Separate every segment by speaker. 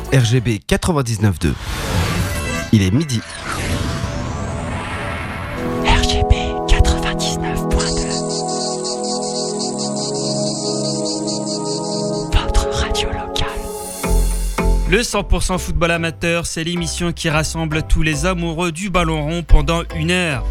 Speaker 1: RGB 99.2. Il est midi.
Speaker 2: RGB 99.2. Votre radio locale.
Speaker 3: Le 100% football amateur, c'est l'émission qui rassemble tous les amoureux du ballon rond pendant une heure.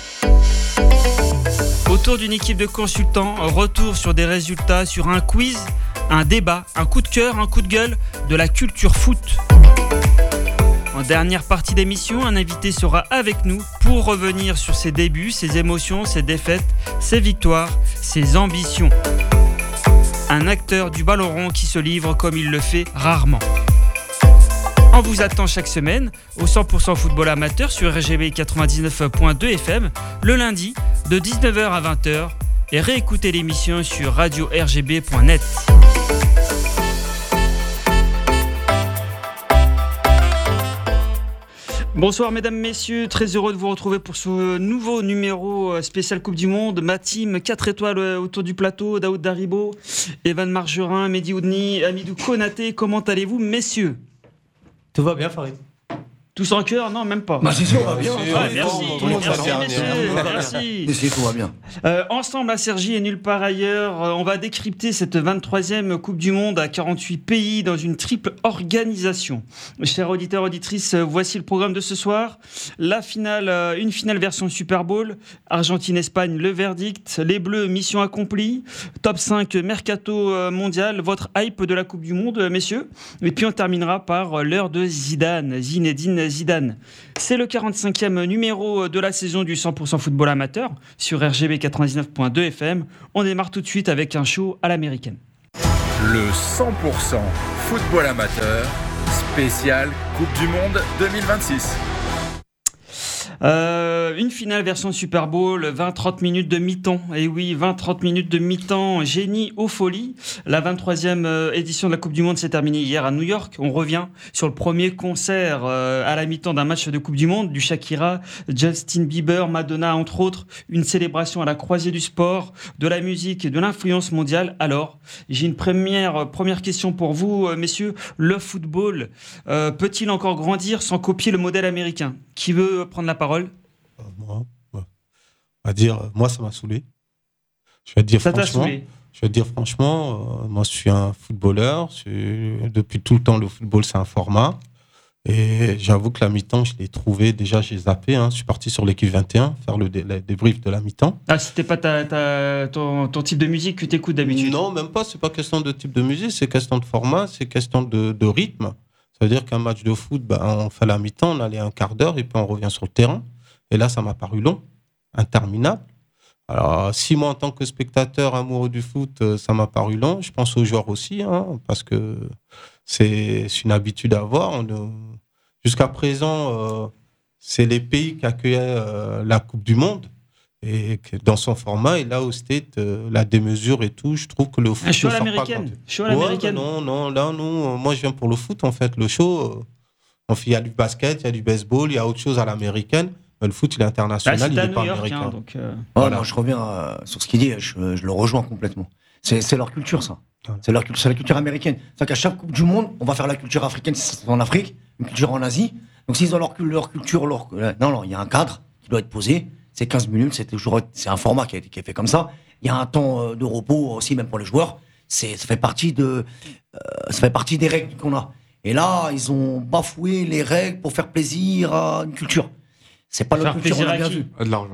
Speaker 3: Autour d'une équipe de consultants, retour sur des résultats, sur un quiz, un débat, un coup de cœur, un coup de gueule, de la culture foot. En dernière partie d'émission, un invité sera avec nous pour revenir sur ses débuts, ses émotions, ses défaites, ses victoires, ses ambitions. Un acteur du ballon rond qui se livre comme il le fait rarement. On vous attend chaque semaine au 100% football amateur sur RGB 99.2 FM le lundi de 19h à 20h et réécoutez l'émission sur radio-rgb.net. Bonsoir mesdames, messieurs, très heureux de vous retrouver pour ce nouveau numéro spécial Coupe du Monde. Ma team 4 étoiles autour du plateau, Daoud Daribo, Evan Margerin, Mehdi Oudni, Amidou Konaté. Comment allez-vous messieurs ?
Speaker 4: Tout va bien Farid?
Speaker 3: Tous en cœur? Non, même pas.
Speaker 4: Bah si, on va bien.
Speaker 3: Merci,
Speaker 4: Tout le monde va bien.
Speaker 3: merci.
Speaker 4: Si, tout va bien.
Speaker 3: Ensemble à Sergi et nulle part ailleurs, on va décrypter cette 23e Coupe du Monde à 48 pays dans une triple organisation. Chers auditeurs, auditrices, voici le programme de ce soir. La finale, une finale version Super Bowl, Argentine-Espagne, le verdict, les Bleus, mission accomplie, top 5 Mercato mondial, votre hype de la Coupe du Monde, messieurs. Et puis on terminera par l'heure de Zinedine Zidane. C'est le 45e numéro de la saison du 100% football amateur sur RGB 99.2 FM. On démarre tout de suite avec un show à l'américaine.
Speaker 5: Le 100% football amateur, spécial Coupe du Monde 2026.
Speaker 3: Une finale version Super Bowl, 20-30 minutes de mi-temps. Et oui, 20-30 minutes de mi-temps, génie aux folies. La 23e édition de la Coupe du Monde s'est terminée hier à New York. On revient sur le premier concert à la mi-temps d'un match de Coupe du Monde, du Shakira, Justin Bieber, Madonna, entre autres. Une célébration à la croisée du sport, de la musique et de l'influence mondiale. Alors, j'ai une première question pour vous, messieurs. Le football peut-il encore grandir sans copier le modèle américain ? Qui veut prendre la parole ?
Speaker 6: Moi, ça m'a saoulé. Je vais te dire franchement, moi je suis un footballeur. Depuis tout le temps, le football c'est un format. Et j'avoue que la mi-temps, je l'ai trouvé, déjà j'ai zappé. Je suis parti sur l'équipe 21, faire le débrief de la mi-temps.
Speaker 3: Ah, c'était pas ton type de musique que tu écoutes d'habitude ?
Speaker 6: Non, même pas. C'est pas question de type de musique, c'est question de format, c'est question de rythme. Ça veut dire qu'un match de foot, on fait la mi-temps, on allait un quart d'heure et puis on revient sur le terrain. Et là, ça m'a paru long, interminable. Alors, si moi, en tant que spectateur amoureux du foot, ça m'a paru long, je pense aux joueurs aussi, parce que c'est une habitude à avoir. Jusqu'à présent, c'est les pays qui accueillaient la Coupe du Monde. Et que dans son format, et là, au State, la démesure et tout, je trouve que le foot...
Speaker 3: Un show à l'américaine.
Speaker 6: Non, là, moi, je viens pour le foot, en fait. Le show, il y a du basket, il y a du baseball, il y a autre chose à l'américaine. Le foot, il est international, il n'est pas américain.
Speaker 4: Voilà. Non, je reviens sur ce qu'il dit, je le rejoins complètement. C'est leur culture, ça. C'est la culture américaine. C'est qu'à chaque Coupe du Monde, on va faire la culture africaine si c'est en Afrique, une culture en Asie. Donc s'ils ont leur culture, non, il y a un cadre qui doit être posé. C'est 15 minutes, c'est un format qui est fait comme ça. Il y a un temps de repos aussi, même pour les joueurs. Ça fait partie des règles qu'on a. Et là, ils ont bafoué les règles pour faire plaisir à une culture. C'est pas leur culture, on a bien vu.
Speaker 5: De l'argent.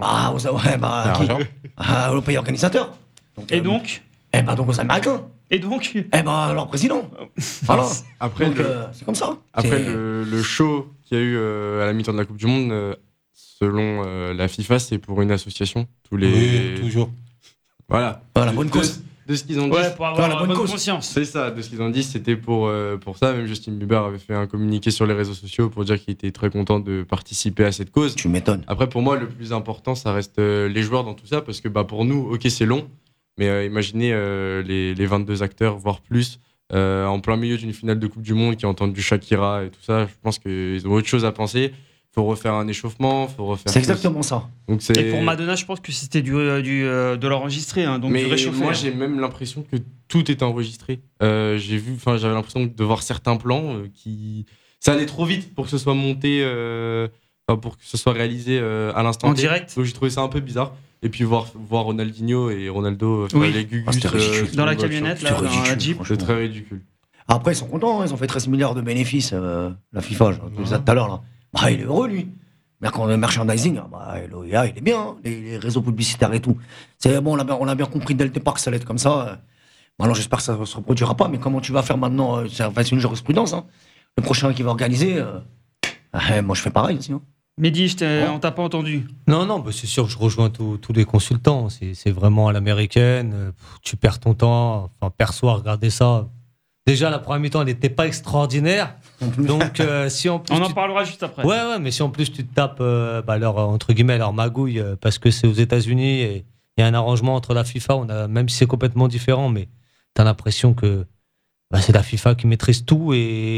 Speaker 4: Au pays organisateur.
Speaker 3: Donc,
Speaker 4: donc aux Américains.
Speaker 3: Et donc
Speaker 4: leur président. Voilà.
Speaker 5: Après,
Speaker 4: c'est comme ça.
Speaker 7: Après, le show qu'il y a eu à la mi-temps de la Coupe du Monde, selon la FIFA, c'est pour une association.
Speaker 6: Oui, toujours.
Speaker 7: Voilà.
Speaker 4: La bonne cause.
Speaker 7: De ce qu'ils ont dit.
Speaker 3: Ouais, pour avoir
Speaker 4: la bonne
Speaker 3: conscience.
Speaker 7: C'est ça, de ce qu'ils ont dit, c'était pour ça. Même Justin Bieber avait fait un communiqué sur les réseaux sociaux pour dire qu'il était très content de participer à cette cause.
Speaker 4: Tu m'étonnes.
Speaker 7: Après, pour moi, le plus important, ça reste les joueurs dans tout ça, parce que pour nous, ok, c'est long, mais imaginez les 22 acteurs, voire plus, en plein milieu d'une finale de Coupe du Monde qui entendent du Shakira et tout ça. Je pense qu'ils ont autre chose à penser. faut refaire un échauffement, faut refaire.
Speaker 4: C'est exactement ça.
Speaker 7: Donc c'est.
Speaker 3: Et pour Madonna, je pense que c'était de l'enregistrer, hein, donc
Speaker 7: Mais
Speaker 3: du réchauffer.
Speaker 7: moi, j'ai même l'impression que tout était enregistré. J'avais l'impression de voir certains plans qui. Ça allait trop vite pour que ce soit monté, pour que ce soit réalisé à l'instant
Speaker 3: En
Speaker 7: T.
Speaker 3: direct.
Speaker 7: Donc j'ai trouvé ça un peu bizarre. Et puis voir Ronaldinho et Ronaldo faire
Speaker 3: Oui.
Speaker 7: les gugus
Speaker 4: c'était ridicule.
Speaker 3: Dans la
Speaker 7: voiture.
Speaker 3: camionnette,
Speaker 4: C'est
Speaker 3: là, dans la
Speaker 4: ridicule,
Speaker 3: Jeep.
Speaker 4: franchement.
Speaker 7: C'est très ridicule.
Speaker 4: Après, ils sont contents, hein, ils ont fait 13 milliards de bénéfices, la FIFA, je te disais tout à l'heure. Là. Bah, il est heureux, lui. Mais quand le merchandising, il est bien, hein, les réseaux publicitaires et tout. C'est bon, on a bien compris dès le départ que ça allait être comme ça. Maintenant, j'espère que ça ne se reproduira pas, mais comment tu vas faire maintenant c'est une jurisprudence. Hein. Le prochain qui va organiser, moi je fais pareil aussi. Hein.
Speaker 3: Mehdi, on t'a pas entendu.
Speaker 8: Non, bah, c'est sûr que je rejoins tous les consultants. C'est vraiment à l'américaine. Tu perds ton temps. Enfin, perso, à regarder ça. Déjà, la première mi-temps, elle n'était pas extraordinaire. Donc, si en plus.
Speaker 3: On en parlera juste après.
Speaker 8: Ouais, mais si en plus tu te tapes entre guillemets, leur magouille, parce que c'est aux États-Unis et il y a un arrangement entre la FIFA, même si c'est complètement différent, mais tu as l'impression que c'est la FIFA qui maîtrise tout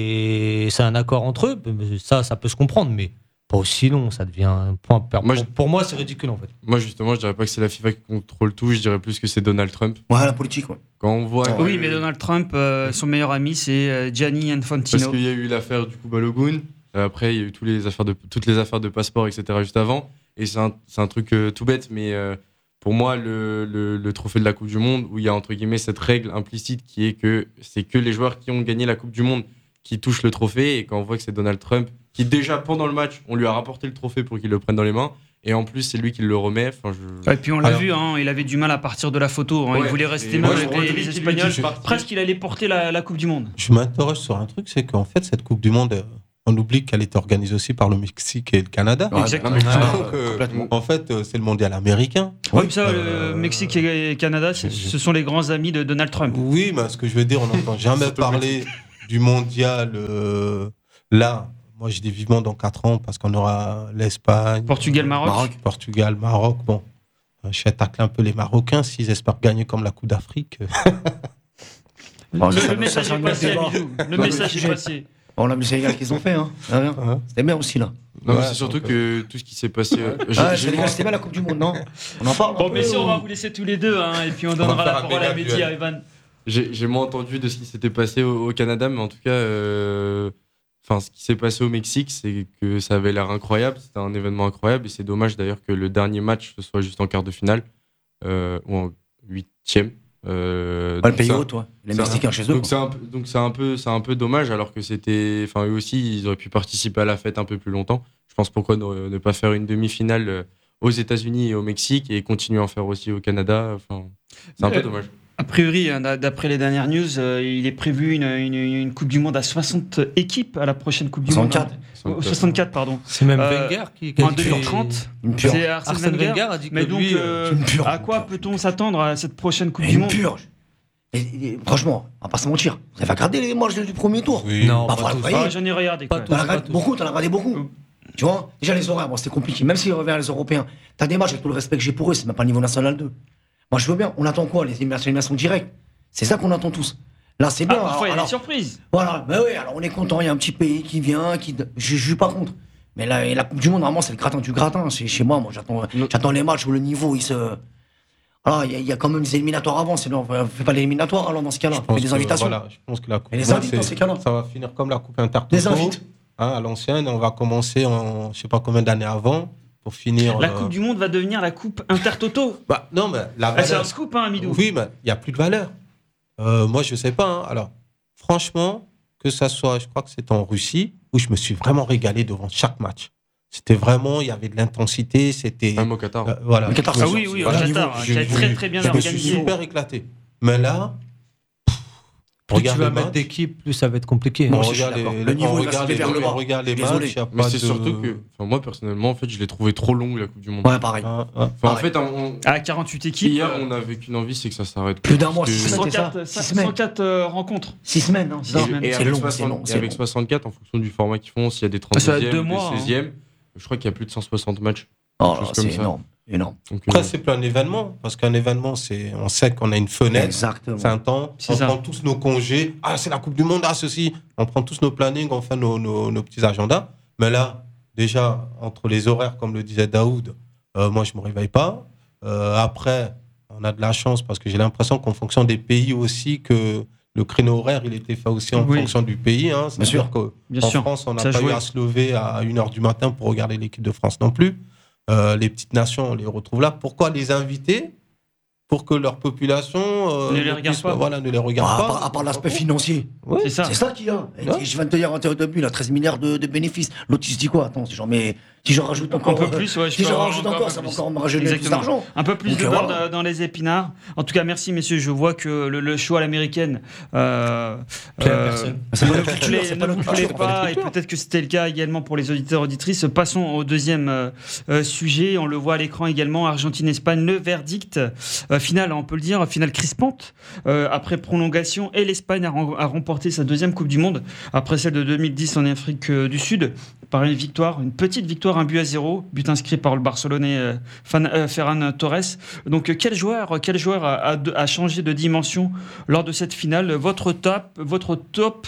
Speaker 8: et c'est un accord entre eux. Ça peut se comprendre, mais pas aussi long, ça devient un point. Pour moi, c'est ridicule en fait.
Speaker 7: Moi, justement, je dirais pas que c'est la FIFA qui contrôle tout, je dirais plus que c'est Donald Trump.
Speaker 4: Ouais, la politique, ouais.
Speaker 7: Quand on voit.
Speaker 3: Oui, mais Donald Trump, son meilleur ami, c'est Gianni Infantino.
Speaker 7: Parce qu'il y a eu l'affaire du coup Balogun. Après, il y a eu toutes les affaires de passeport, etc. juste avant. Et c'est un truc tout bête, mais pour moi, le trophée de la Coupe du Monde, où il y a entre guillemets cette règle implicite qui est que c'est que les joueurs qui ont gagné la Coupe du Monde qui touchent le trophée. Et quand on voit que c'est Donald Trump, qui déjà pendant le match, on lui a rapporté le trophée pour qu'il le prenne dans les mains. Et en plus, c'est lui qui le remet.
Speaker 3: Et puis on l'a vu, hein, il avait du mal à partir de la photo. Hein,
Speaker 7: Ouais,
Speaker 3: il voulait rester
Speaker 7: et
Speaker 3: même
Speaker 7: moi,
Speaker 3: avec les Espagnols. Presque, il allait porter la Coupe du Monde.
Speaker 6: Je m'interroge sur un truc, c'est qu'en fait, cette Coupe du Monde, on oublie qu'elle est organisée aussi par le Mexique et le Canada.
Speaker 4: Ouais,
Speaker 3: Exactement.
Speaker 6: Donc, en fait, c'est le mondial américain.
Speaker 3: Oui, ça, le Mexique et Canada, ce sont les grands amis de Donald Trump.
Speaker 6: Oui, mais ce que je veux dire, on n'entend jamais parler du mondial là. Moi, je dis vivement dans 4 ans parce qu'on aura l'Espagne,
Speaker 3: Portugal-Maroc.
Speaker 6: Portugal-Maroc. Bon, je vais tacler un peu les Marocains s'ils espèrent gagner comme la Coupe d'Afrique.
Speaker 3: Le message est passé, Abidou. Le message est passé.
Speaker 4: On a vu le Sénégal qu'ils ont fait. Hein. C'était bien aussi, là.
Speaker 7: Non, mais c'est surtout que tout ce qui s'est passé.
Speaker 4: C'était bien la Coupe du Monde, non? On en parle.
Speaker 3: Bon, mais si on va vous laisser tous les deux, hein, et puis on donnera la parole à Mehdi et à Evan.
Speaker 7: J'ai moins entendu de ce qui s'était passé au Canada, mais en tout cas, ce qui s'est passé au Mexique, c'est que ça avait l'air incroyable. C'était un événement incroyable, et c'est dommage d'ailleurs que le dernier match ce soit juste en quart de finale ou en 8e.
Speaker 4: Le pays haut, toi. Les Mexicains chez eux.
Speaker 7: Donc c'est un peu dommage, alors que c'était, eux aussi, ils auraient pu participer à la fête un peu plus longtemps. Je pense pourquoi ne pas faire une demi-finale aux États-Unis et au Mexique et continuer à en faire aussi au Canada. C'est un peu dommage.
Speaker 3: A priori, d'après les dernières news, il est prévu une Coupe du Monde à 60 équipes à la prochaine Coupe du Monde. 64, pardon.
Speaker 8: C'est même Wenger qui
Speaker 3: en 2030. C'est Arsène Wenger
Speaker 8: a dit que
Speaker 3: mais donc, à quoi peut-on s'attendre à cette prochaine Coupe du Monde?
Speaker 4: Une purge. Et franchement, on va pas se mentir. Vous avez regardé les matchs du premier tour?
Speaker 6: Oui.
Speaker 8: Non,
Speaker 3: j'en ai regardé.
Speaker 8: Pas
Speaker 3: Quand même.
Speaker 4: T'en as regardé beaucoup. Tu vois, déjà les horaires, c'était compliqué. Même s'ils reviennent les Européens, t'as des matchs avec tout le respect que j'ai pour eux, c'est même pas le niveau national 2. Moi, je veux bien. On attend quoi? Les éliminations directes. C'est ça qu'on attend tous. Là, c'est bien.
Speaker 3: Parfois, il y a des surprises.
Speaker 4: Voilà. Ben oui, alors on est content. Il y a un petit pays qui vient, je suis pas contre. Mais là, la Coupe du Monde, normalement, c'est le gratin du gratin. C'est chez moi. Moi, j'attends les matchs où le niveau, il se. Alors, il y a quand même des éliminatoires avant. On fait pas l'éliminatoire, alors, dans ce cas-là. On fait des invitations.
Speaker 6: Voilà, je pense que la Coupe
Speaker 4: Et les invites dans ces cas-là.
Speaker 6: Ça va finir comme la Coupe Intertoto.
Speaker 4: Les invites.
Speaker 6: À l'ancienne, on va commencer je sais pas combien d'années avant. Pour finir,
Speaker 3: la Coupe du Monde va devenir la Coupe Intertoto.
Speaker 6: Non, mais la valeur.
Speaker 3: C'est un scoop, hein, Amidou.
Speaker 6: Oui, mais il n'y a plus de valeur. Moi, je ne sais pas. Hein. Alors, franchement, que ça soit, je crois que c'était en Russie, où je me suis vraiment régalé devant chaque match. C'était vraiment, il y avait de l'intensité. C'était.
Speaker 7: Même au Qatar.
Speaker 6: Voilà.
Speaker 3: Au Qatar, oui, au Qatar, qui a très très bien organisé.
Speaker 6: Je me suis super éclaté. Mais là.
Speaker 8: Plus tu vas mettre d'équipes, plus ça va être compliqué.
Speaker 4: Moi, le niveau il va se vers le bas.
Speaker 6: Regarde les
Speaker 4: Désolé.
Speaker 6: matchs.
Speaker 7: Mais c'est surtout que, moi personnellement, en fait, je l'ai trouvé trop long la Coupe du Monde.
Speaker 4: Ouais, pareil.
Speaker 7: En fait,
Speaker 3: à 48 équipes.
Speaker 7: Hier, on avait qu'une envie, c'est que ça s'arrête.
Speaker 4: Plus d'un mois,
Speaker 3: 104 rencontres.
Speaker 4: 6 semaines.
Speaker 7: Et avec 64, en fonction du format qu'ils font, s'il y a des 32e, des 16e, je crois qu'il y a plus de 160 matchs.
Speaker 4: Oh, c'est énorme.
Speaker 6: Après, c'est plein d'événements, parce qu'un événement, on sait qu'on a une fenêtre.
Speaker 4: Exactement.
Speaker 6: C'est un temps. On prend tous nos congés. Ah, c'est la Coupe du Monde, ceci. On prend tous nos plannings, on fait nos petits agendas. Mais là, déjà, entre les horaires, comme le disait Daoud, moi, je ne me réveille pas. Après, on a de la chance parce que j'ai l'impression qu'en fonction des pays aussi, que le créneau horaire, il était fait aussi en fonction du pays. Hein. C'est-à-dire qu'en France, on n'a pas eu à se lever à 1h du matin pour regarder l'équipe de France non plus. Les petites nations, on les retrouve là. Pourquoi les inviter pour que leur population
Speaker 3: ne les regarde pas.
Speaker 6: Voilà, ne les regarde pas.
Speaker 4: À part l'aspect financier.
Speaker 6: Oui.
Speaker 4: C'est ça qu'il y a. Ouais. Je viens de te dire au début, là, 13 milliards de bénéfices. L'autre, il se dit quoi? Attends, si j'en rajoute encore.
Speaker 3: Un peu plus, ouais.
Speaker 4: Si j'en rajoute encore, ça va encore me rajouter plus d'argent.
Speaker 3: Un peu plus de beurre dans les épinards. En tout cas, merci, messieurs. Je vois que le show à l'américaine.
Speaker 8: Personne.
Speaker 3: Ne vous plaît pas. Et peut-être que c'était le cas également pour les auditeurs auditrices. Passons au deuxième sujet. On le voit à l'écran également. Argentine-Espagne. Le verdict final, on peut le dire, finale crispante. Après prolongation. Et l'Espagne a remporté sa deuxième Coupe du Monde. Après celle de 2010 en Afrique du Sud. Par une petite victoire, 1-0, but inscrit par le Barcelonais Ferran Torres. Donc quel joueur a changé de dimension lors de cette finale? Votre top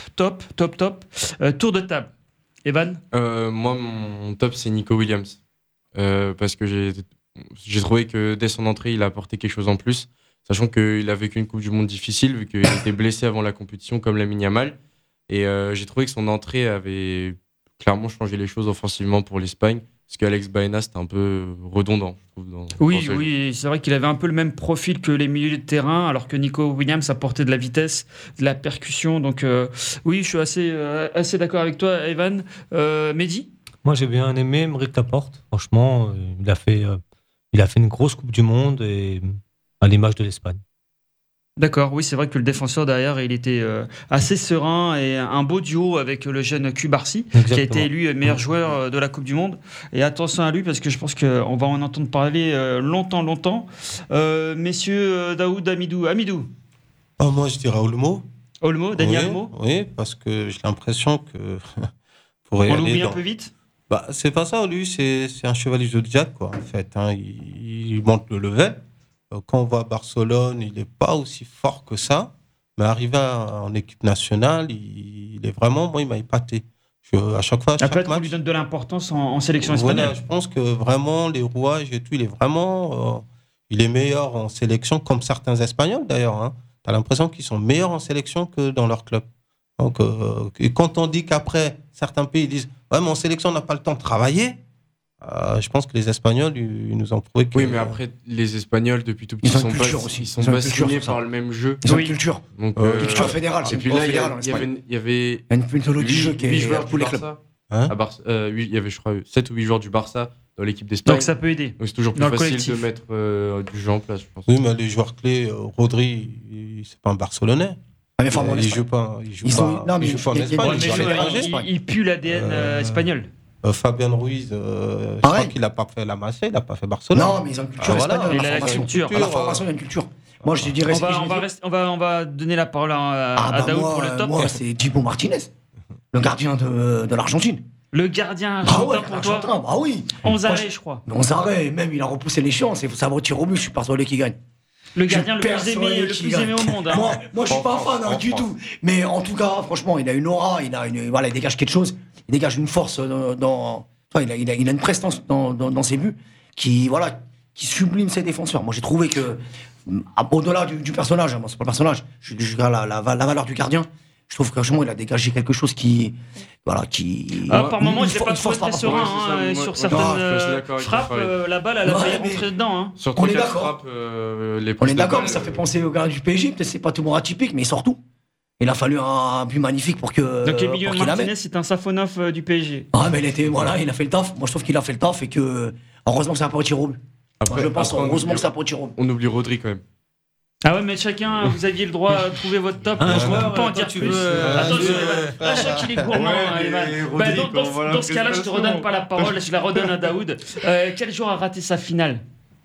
Speaker 3: tour de table. Evan?
Speaker 7: Moi, mon top, c'est Nico Williams. Parce que j'ai trouvé que dès son entrée, il a apporté quelque chose en plus. Sachant qu'il a vécu une Coupe du Monde difficile, vu qu'il était blessé avant la compétition, comme Lamine Yamal. Et j'ai trouvé que son entrée avait clairement changé les choses offensivement pour l'Espagne. Parce qu'Alex Baena, c'était un peu redondant, je trouve.
Speaker 3: Oui, c'est vrai qu'il avait un peu le même profil que les milieux de terrain, alors que Nico Williams apportait de la vitesse, de la percussion. Donc oui, je suis assez d'accord avec toi, Evan. Mehdi?
Speaker 8: Moi, j'ai bien aimé Aymeric Laporte. Franchement, il a fait une grosse Coupe du Monde et à l'image de l'Espagne.
Speaker 3: D'accord, oui, c'est vrai que le défenseur derrière, il était assez serein et un beau duo avec le jeune Cubarsí, qui a été élu meilleur joueur de la Coupe du Monde. Et attention à lui parce que je pense qu'on va en entendre parler longtemps. Messieurs Daoud, Amidou.
Speaker 6: Moi, je dirais Olmo.
Speaker 3: Daniel Olmo.
Speaker 6: Oui, parce que j'ai l'impression que
Speaker 3: on l'oublie un peu vite.
Speaker 6: C'est pas ça, lui, c'est un chevalier de Zodiac, quoi, en fait. Hein. Il monte le level. Quand on voit Barcelone, il n'est pas aussi fort que ça, mais arrivé en équipe nationale, il est vraiment, moi, il m'a épaté. À chaque fois,
Speaker 3: chaque match, on lui donne de l'importance en sélection espagnole.
Speaker 6: Voilà, je pense que vraiment, les rouages et tout, il est vraiment, il est meilleur en sélection, comme certains Espagnols d'ailleurs. Hein. Tu as l'impression qu'ils sont meilleurs en sélection que dans leur club. Donc, et quand on dit qu'après, certains pays disent « Ouais, mais en sélection, on n'a pas le temps de travailler », je pense que les Espagnols, ils nous ont prouvé que...
Speaker 7: Oui, mais après, les Espagnols, depuis tout petit, ils sont passionnés par le même jeu.
Speaker 4: Ils ont une culture.
Speaker 7: Donc,
Speaker 4: culture fédérale.
Speaker 7: Et puis là, il y avait
Speaker 4: une méthodologie du jeu qui est
Speaker 7: 8 joueurs
Speaker 4: pour les clubs.
Speaker 7: Il y avait, je crois, 7 ou 8 joueurs du Barça dans l'équipe d'Espagne.
Speaker 3: Donc ça peut aider.
Speaker 7: Donc c'est toujours plus facile de mettre du jeu en place, je pense.
Speaker 6: Oui, mais les joueurs clés, Rodri, c'est pas un Barcelonais. Il joue pas en Espagne.
Speaker 3: Il pue l'ADN espagnol.
Speaker 6: Fabien Ruiz, je crois qu'il n'a pas fait la Massé, il n'a pas fait Barcelone.
Speaker 4: Non, mais ils ont une culture espagnole.
Speaker 3: Il a la culture.
Speaker 4: À la formation, il y a une culture. Moi, je te dirais...
Speaker 3: On va donner la parole à Daoud pour le top.
Speaker 4: Moi, c'est Dibu Martinez, le gardien de l'Argentine.
Speaker 3: Le gardien argentin pour toi?
Speaker 4: Ah oui.
Speaker 3: 11 arrêts, je crois.
Speaker 4: 11 arrêts, même il a repoussé l'échéance. Ça va au tir au but, je suis persuadé qu'il gagne.
Speaker 3: Le gardien le plus aimé au monde. Hein.
Speaker 4: Moi, je suis pas fan du tout. Mais en tout cas, franchement, il a une aura, il dégage quelque chose. Il dégage une force il a une prestance dans ses buts qui sublime ses défenseurs. Moi, j'ai trouvé que, au-delà du personnage, moi, c'est pas le personnage, je regarde la valeur du gardien. Je trouve que franchement, il a dégagé quelque chose qui.
Speaker 3: Par moment, je l'ai pas trouvé très serein. Sur certaines frappes, la balle, elle a failli rentrer dedans.
Speaker 7: Surtout
Speaker 4: qu'elle frappe
Speaker 7: les
Speaker 4: On est d'accord, mais ça fait penser au gardien du PSG. Peut-être c'est pas tout le monde atypique, mais il sort tout. Il a fallu un but magnifique pour que.
Speaker 3: Donc Emilio Martinez, c'est un Safonov du PSG.
Speaker 4: Mais il a fait le taf. Moi, je trouve qu'il a fait le taf et que. Heureusement que ça n'a pas au tir au but. Je pense heureusement que ça n'a pas au tir au but.
Speaker 7: On oublie Rodri quand même.
Speaker 3: Ah ouais, mais chacun, vous aviez le droit de trouver votre top. Je ne peux pas en dire plus. Attention, Evan. Chaque il est gourmand, Evan. Dans ce cas-là, je ne te redonne pas la parole, je la redonne à Daoud. Quel joueur a raté sa finale?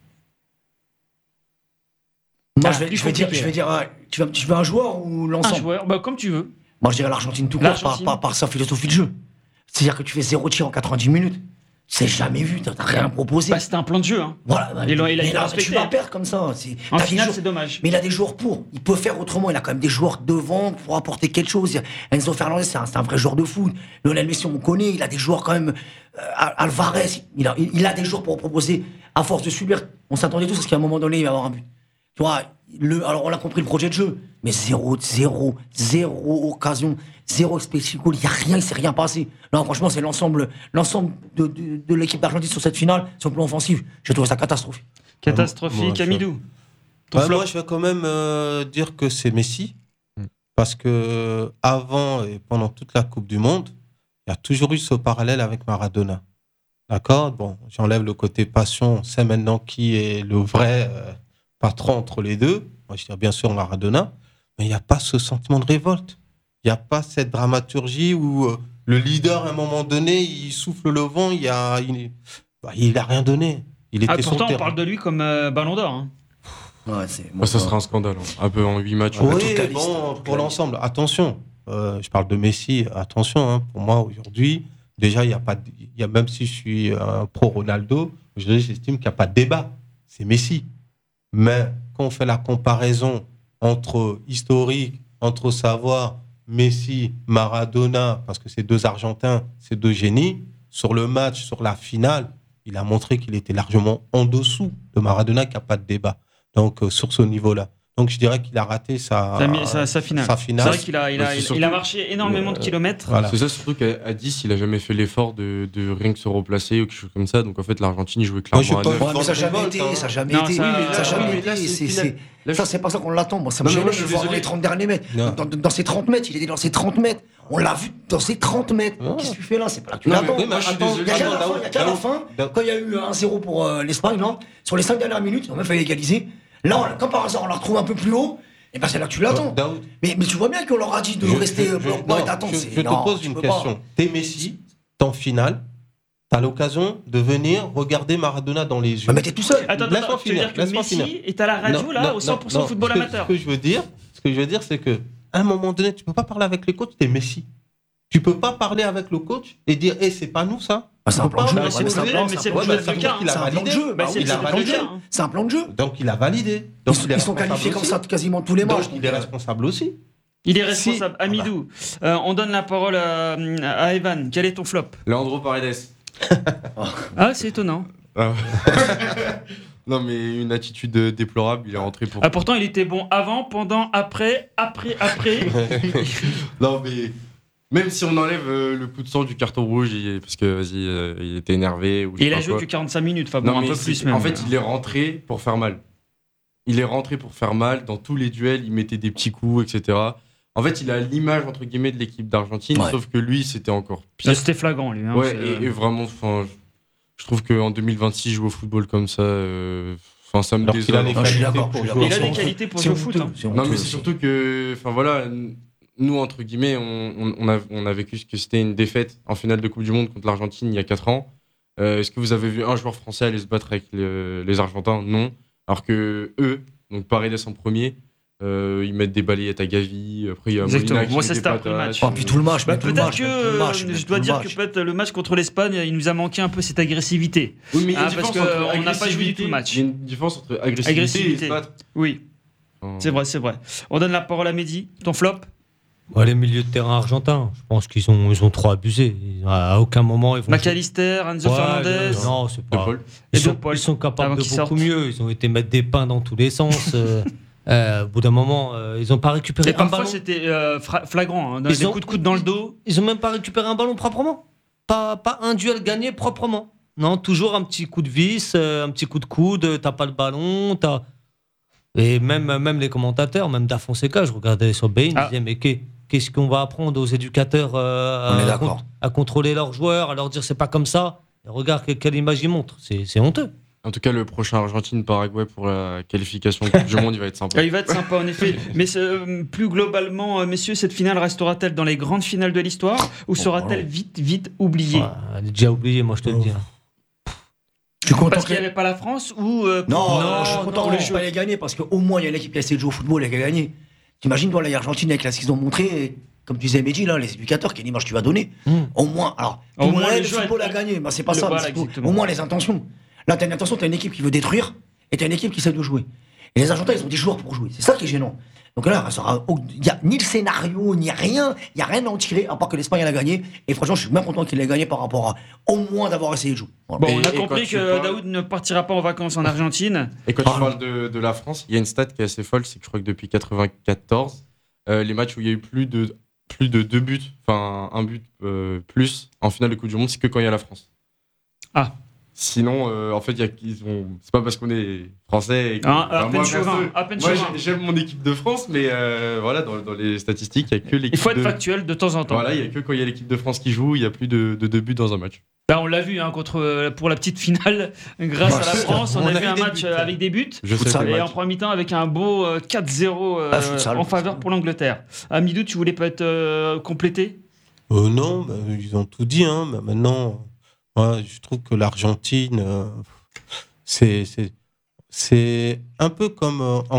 Speaker 4: Moi, je vais dire, tu veux un joueur ou l'ensemble?
Speaker 3: Un joueur, comme tu veux.
Speaker 4: Moi, je dirais l'Argentine tout court, par sa philosophie de jeu. C'est-à-dire que tu fais 0 tir en 90 minutes. C'est jamais vu, t'as rien proposé.
Speaker 3: Bah, c'était un plan de jeu. Hein.
Speaker 4: Voilà,
Speaker 3: Il a
Speaker 4: mais
Speaker 3: été
Speaker 4: là,
Speaker 3: respecté.
Speaker 4: tu vas perdre comme ça.
Speaker 3: En
Speaker 4: t'as des
Speaker 3: finale,
Speaker 4: joueurs-
Speaker 3: c'est dommage.
Speaker 4: Mais il a des joueurs pour. Il peut faire autrement. Il a quand même des joueurs devant pour apporter quelque chose. Enzo Fernandez, c'est un vrai joueur de foot. Lionel Messi, on connaît. Il a des joueurs quand même. Alvarez, il a des joueurs pour proposer. À force de subir, on s'attendait tous à ce qu'à un moment donné, il va y avoir un but. Tu vois, alors on a compris le projet de jeu. Mais zéro occasion, zéro expectation. Il n'y a rien, il ne s'est rien passé. Non, franchement, c'est l'ensemble de l'équipe d'Argentine sur cette finale, sur le plan offensif. J'ai trouvé ça catastrophique.
Speaker 3: Catastrophique, Amidou.
Speaker 6: Moi, je vais quand même dire que c'est Messi. Parce que avant et pendant toute la Coupe du Monde, il y a toujours eu ce parallèle avec Maradona. D'accord ? Bon, j'enlève le côté passion. On sait maintenant qui est le vrai patron entre les deux. Moi, je dirais bien sûr Maradona. Mais il n'y a pas ce sentiment de révolte. Il n'y a pas cette dramaturgie où le leader, à un moment donné, il souffle le vent, il a rien donné. Il était sur le
Speaker 3: pourtant, on
Speaker 6: terrain.
Speaker 3: parle de lui comme Ballon d'Or. Hein.
Speaker 4: Ouais,
Speaker 7: Ça serait un scandale. Un peu en 8 matchs.
Speaker 6: Oui,
Speaker 4: toute la liste,
Speaker 6: bon,
Speaker 4: toute
Speaker 6: pour
Speaker 4: la
Speaker 6: l'ensemble. Attention, je parle de Messi. Attention, hein, pour moi, aujourd'hui, déjà, il y a même si je suis pro Ronaldo, j'estime qu'il n'y a pas de débat. C'est Messi. Mais quand on fait la comparaison entre historique, entre savoir Messi, Maradona, parce que c'est deux Argentins, c'est deux génies, sur le match, sur la finale, il a montré qu'il était largement en dessous de Maradona, qu'il n'y a pas de débat. Donc, sur ce niveau-là. Donc, je dirais qu'il a raté sa finale.
Speaker 3: C'est vrai qu'il a marché énormément de kilomètres.
Speaker 6: Voilà.
Speaker 7: C'est ça, surtout qu'à 10, il a jamais fait l'effort de rien que se replacer ou quelque chose comme ça. Donc en fait, l'Argentine, il jouait clairement à 9.
Speaker 4: Ouais, mais ça n'a jamais été. Ça n'a jamais
Speaker 3: Non,
Speaker 4: été.
Speaker 3: ça-
Speaker 4: Oui, mais ça a jamais
Speaker 7: oui,
Speaker 4: été.
Speaker 7: là, c'est
Speaker 4: Ça, c'est pas ça qu'on l'attend. Moi, ça me
Speaker 7: Non, mais
Speaker 4: gênait
Speaker 7: moi,
Speaker 4: de
Speaker 7: je
Speaker 4: le
Speaker 7: suis
Speaker 4: voir dans
Speaker 7: désolé.
Speaker 4: les 30 derniers mètres.
Speaker 6: Non.
Speaker 4: Dans ces 30 mètres, il était dans ces 30 mètres. On l'a vu dans ces 30 mètres.
Speaker 6: Ouais.
Speaker 4: Qu'est-ce que tu fais là? C'est pas là que tu
Speaker 7: Non,
Speaker 4: l'attends.
Speaker 7: mais moi, je suis
Speaker 6: attends,
Speaker 7: désolé.
Speaker 4: Il y a qu'à la
Speaker 6: Daoud,
Speaker 4: fin, il y a qu'à la fin,
Speaker 6: Daoud.
Speaker 4: quand il y a eu 1-0 pour l'Espagne, non, sur les 5 dernières minutes, ils ont même failli égaliser. Là, comme par hasard, on la retrouve un peu plus haut. Et ben c'est là que tu l'attends.
Speaker 6: Daoud,
Speaker 4: Mais tu vois bien qu'on leur a dit de rester bloc bas et d'attendre.
Speaker 6: je te pose une question. T'es Messi, t'es en finale, t'as l'occasion de venir regarder Maradona dans les yeux.
Speaker 4: Mais t'es tout seul.
Speaker 3: Attends,
Speaker 6: Laisse-moi
Speaker 3: tu veux dire
Speaker 6: finir,
Speaker 3: que
Speaker 6: laisse-moi
Speaker 3: Messi
Speaker 6: finir.
Speaker 3: est à la radio là, au 100% football amateur.
Speaker 6: Ce que je veux dire, c'est que à un moment donné, tu peux pas parler avec les coachs, t'es Messi. Tu peux pas parler avec le coach et dire, c'est pas nous ça.
Speaker 4: Ah, c'est un plan de jeu.
Speaker 3: Bah, c'est
Speaker 4: Ouais,
Speaker 3: c'est
Speaker 4: un
Speaker 3: le
Speaker 4: plan-
Speaker 3: jeu
Speaker 6: ouais,
Speaker 3: de
Speaker 6: ça veut
Speaker 3: Lucas,
Speaker 6: dire qu'il a
Speaker 4: C'est un plan de
Speaker 6: validé.
Speaker 4: jeu.
Speaker 3: Bah, c'est
Speaker 6: il a
Speaker 3: le plan de
Speaker 6: validé.
Speaker 3: jeu.
Speaker 4: C'est un plan de jeu.
Speaker 6: Donc il a validé. Donc, il est
Speaker 4: Ils sont
Speaker 6: responsable
Speaker 4: qualifiés comme
Speaker 6: aussi.
Speaker 4: ça quasiment tous les matchs.
Speaker 6: Donc il est responsable aussi.
Speaker 3: Il est responsable. Amidou, on donne la parole à Evan. Quel est ton flop?
Speaker 7: Leandro Paredes.
Speaker 3: Ah, c'est étonnant.
Speaker 7: Ah. Non, mais une attitude déplorable. Il est rentré pour.
Speaker 3: Ah, pourtant, il était bon avant, pendant, après.
Speaker 7: Non, mais même si on enlève le coup de sang du carton rouge, parce que il était énervé. Ou je
Speaker 3: Et
Speaker 7: sais
Speaker 3: il a
Speaker 7: pas
Speaker 3: joué
Speaker 7: quoi.
Speaker 3: que 45 minutes, enfin bon,
Speaker 7: Non,
Speaker 3: un
Speaker 7: mais
Speaker 3: peu plus même.
Speaker 7: en fait, il est rentré pour faire mal. Il est rentré pour faire mal. Dans tous les duels, il mettait des petits coups, etc. En fait, il a l'image, entre guillemets, de l'équipe d'Argentine,
Speaker 4: Ouais.
Speaker 7: sauf que lui, c'était encore pire.
Speaker 3: C'était flagrant, lui. Hein,
Speaker 7: Ouais,
Speaker 3: c'est-
Speaker 7: et vraiment, enfin, je trouve qu'en 2026, jouer au football comme ça, enfin, ça me
Speaker 6: Alors qu'il a
Speaker 7: désole.
Speaker 6: les
Speaker 4: Non, je suis
Speaker 6: qualités
Speaker 4: d'accord.
Speaker 6: pour
Speaker 4: je suis
Speaker 6: jouer
Speaker 3: Il a
Speaker 4: d'accord.
Speaker 3: des qualités pour
Speaker 4: C'est
Speaker 3: jouer au foot.
Speaker 4: honteux,
Speaker 3: Hein.
Speaker 4: c'est
Speaker 7: Non,
Speaker 4: honteux
Speaker 7: mais c'est
Speaker 4: aussi.
Speaker 7: surtout que, enfin voilà, nous, entre guillemets, on a vécu ce que c'était une défaite en finale de Coupe du Monde contre l'Argentine il y a 4 ans. Est-ce que vous avez vu un joueur français aller se battre avec les Argentins? Non. Alors que eux, donc Paredes en premier, ils mettent des balayettes à Gavi. Après, il y a
Speaker 3: Exactement.
Speaker 7: Molina qui
Speaker 3: Moi,
Speaker 7: met
Speaker 3: ça,
Speaker 7: des
Speaker 3: c'était après le
Speaker 7: patates.
Speaker 3: match.
Speaker 4: Oh, puis tout le match.
Speaker 3: Bah,
Speaker 4: mais tout le
Speaker 3: peut-être
Speaker 4: match,
Speaker 3: que
Speaker 4: mais tout le match, mais
Speaker 3: je
Speaker 4: tout
Speaker 3: dois
Speaker 4: le
Speaker 3: dire
Speaker 4: match.
Speaker 3: que peut-être le match contre l'Espagne, il nous a manqué un peu cette agressivité.
Speaker 7: Oui, mais il y a
Speaker 3: Ah,
Speaker 7: une
Speaker 3: parce
Speaker 7: différence
Speaker 3: qu'on
Speaker 7: entre
Speaker 3: n'a pas joué du tout le match.
Speaker 7: Il y a une différence entre agressivité,
Speaker 3: Agressivité.
Speaker 7: et se battre.
Speaker 3: Oui,
Speaker 7: Enfin,
Speaker 3: c'est vrai. On donne la parole à Mehdi. Ton flop?
Speaker 8: Ouais, les milieux de terrain argentins, je pense qu'ils ont trop abusé. À aucun moment ils vont.
Speaker 3: McAllister, Enzo
Speaker 8: Ouais,
Speaker 3: Fernandez.
Speaker 8: Non, c'est
Speaker 7: De
Speaker 8: pas.
Speaker 7: Paul.
Speaker 3: Et
Speaker 8: Ils
Speaker 3: De
Speaker 8: sont,
Speaker 3: Paul,
Speaker 8: ils sont capables
Speaker 3: avant
Speaker 8: de
Speaker 3: qu'ils
Speaker 8: beaucoup
Speaker 3: sortent.
Speaker 8: mieux. Ils ont été mettre des pains dans tous les sens. Au bout d'un moment, ils n'ont pas récupéré
Speaker 3: Et
Speaker 8: un
Speaker 3: parfois,
Speaker 8: ballon.
Speaker 3: c'était flagrant. Hein,
Speaker 8: Ils
Speaker 3: des
Speaker 8: ont-
Speaker 3: coups de coude dans le dos.
Speaker 8: Ils ont même pas récupéré un ballon proprement. Pas un duel gagné proprement. Non, toujours un petit coup de vis, un petit coup de coude. T'as pas le ballon. Et même les commentateurs, même Da Fonseca, je regardais sur Bein,
Speaker 3: Ah.
Speaker 8: je disais mais qu'est-ce qu'on va apprendre aux éducateurs
Speaker 4: On est d'accord.
Speaker 8: à contrôler leurs joueurs, à leur dire c'est pas comme ça. Et regarde quelle image ils montrent. C'est honteux.
Speaker 7: En tout cas, le prochain Argentine-Paraguay pour la qualification Coupe du Monde, il va être sympa.
Speaker 3: Il va être sympa en effet. Mais plus globalement, messieurs, cette finale restera-t-elle dans les grandes finales de l'histoire ou sera-t-elle vite oubliée?
Speaker 8: Ouais, elle est déjà oubliée, moi je te le dis.
Speaker 4: Je suis content
Speaker 3: Parce
Speaker 4: que-
Speaker 3: qu'il n'y avait pas la France ou
Speaker 4: Non, je suis
Speaker 3: non,
Speaker 4: content que l'Espagne ait gagné parce qu'au moins il y a une équipe qui a essayé de jouer au football et qui a gagné. T'imagines, toi, l'Argentine avec ce qu'ils ont montré, comme tu disais Mehdi, là, les éducateurs, quelle image tu vas donner. Au moins, alors,
Speaker 3: Au moins,
Speaker 4: le
Speaker 3: le jeu
Speaker 4: football
Speaker 3: a-
Speaker 4: a gagné, c'est pas
Speaker 3: le-
Speaker 4: ça.
Speaker 3: voilà,
Speaker 4: mais
Speaker 3: exactement.
Speaker 4: au moins les intentions. Là, t'as une intention, t'as une équipe qui veut détruire, et t'as une équipe qui sait de jouer. Et les Argentins, ils ont des joueurs pour jouer. C'est ça qui est gênant. Donc là, il n'y a ni le scénario, ni rien. Il n'y a rien à en tirer, à part que l'Espagne, elle a gagné. Et franchement, je suis bien content qu'il ait gagné par rapport à, au moins, d'avoir essayé de jouer. Voilà.
Speaker 3: Bon, on a
Speaker 7: Et
Speaker 3: compris
Speaker 7: quand tu
Speaker 3: que
Speaker 7: parles-
Speaker 3: Daoud ne partira pas en vacances en Argentine.
Speaker 7: Et quand tu parles de la France, il y a une stat qui est assez folle, c'est que je crois que depuis 94, les matchs où il y a eu plus de 2 buts, enfin un but plus en finale de Coupe du Monde, c'est que quand il y a la France.
Speaker 3: Ah.
Speaker 7: Sinon, en fait, c'est pas parce qu'on est français.
Speaker 3: À peine chauvin.
Speaker 7: Moi, j'aime mon équipe de France, mais voilà, dans les statistiques, il n'y a que l'équipe.
Speaker 3: Il faut être
Speaker 7: de...
Speaker 3: factuel de temps en temps.
Speaker 7: Voilà, il n'y a que quand il y a l'équipe de France qui joue, il n'y a plus de 2 buts dans un match.
Speaker 3: Là, on l'a vu pour la petite finale, grâce à la France, on a vu un match avec des buts.
Speaker 7: Je sais
Speaker 4: Futsal,
Speaker 3: Et
Speaker 7: pas.
Speaker 3: en première mi-temps avec un beau 4-0
Speaker 4: futsal.
Speaker 3: en faveur pour l'Angleterre. Amidou, tu voulais peut-être compléter?
Speaker 6: Non, bah, ils ont tout dit. Hein. Bah, maintenant, moi, je trouve que l'Argentine, c'est un peu comme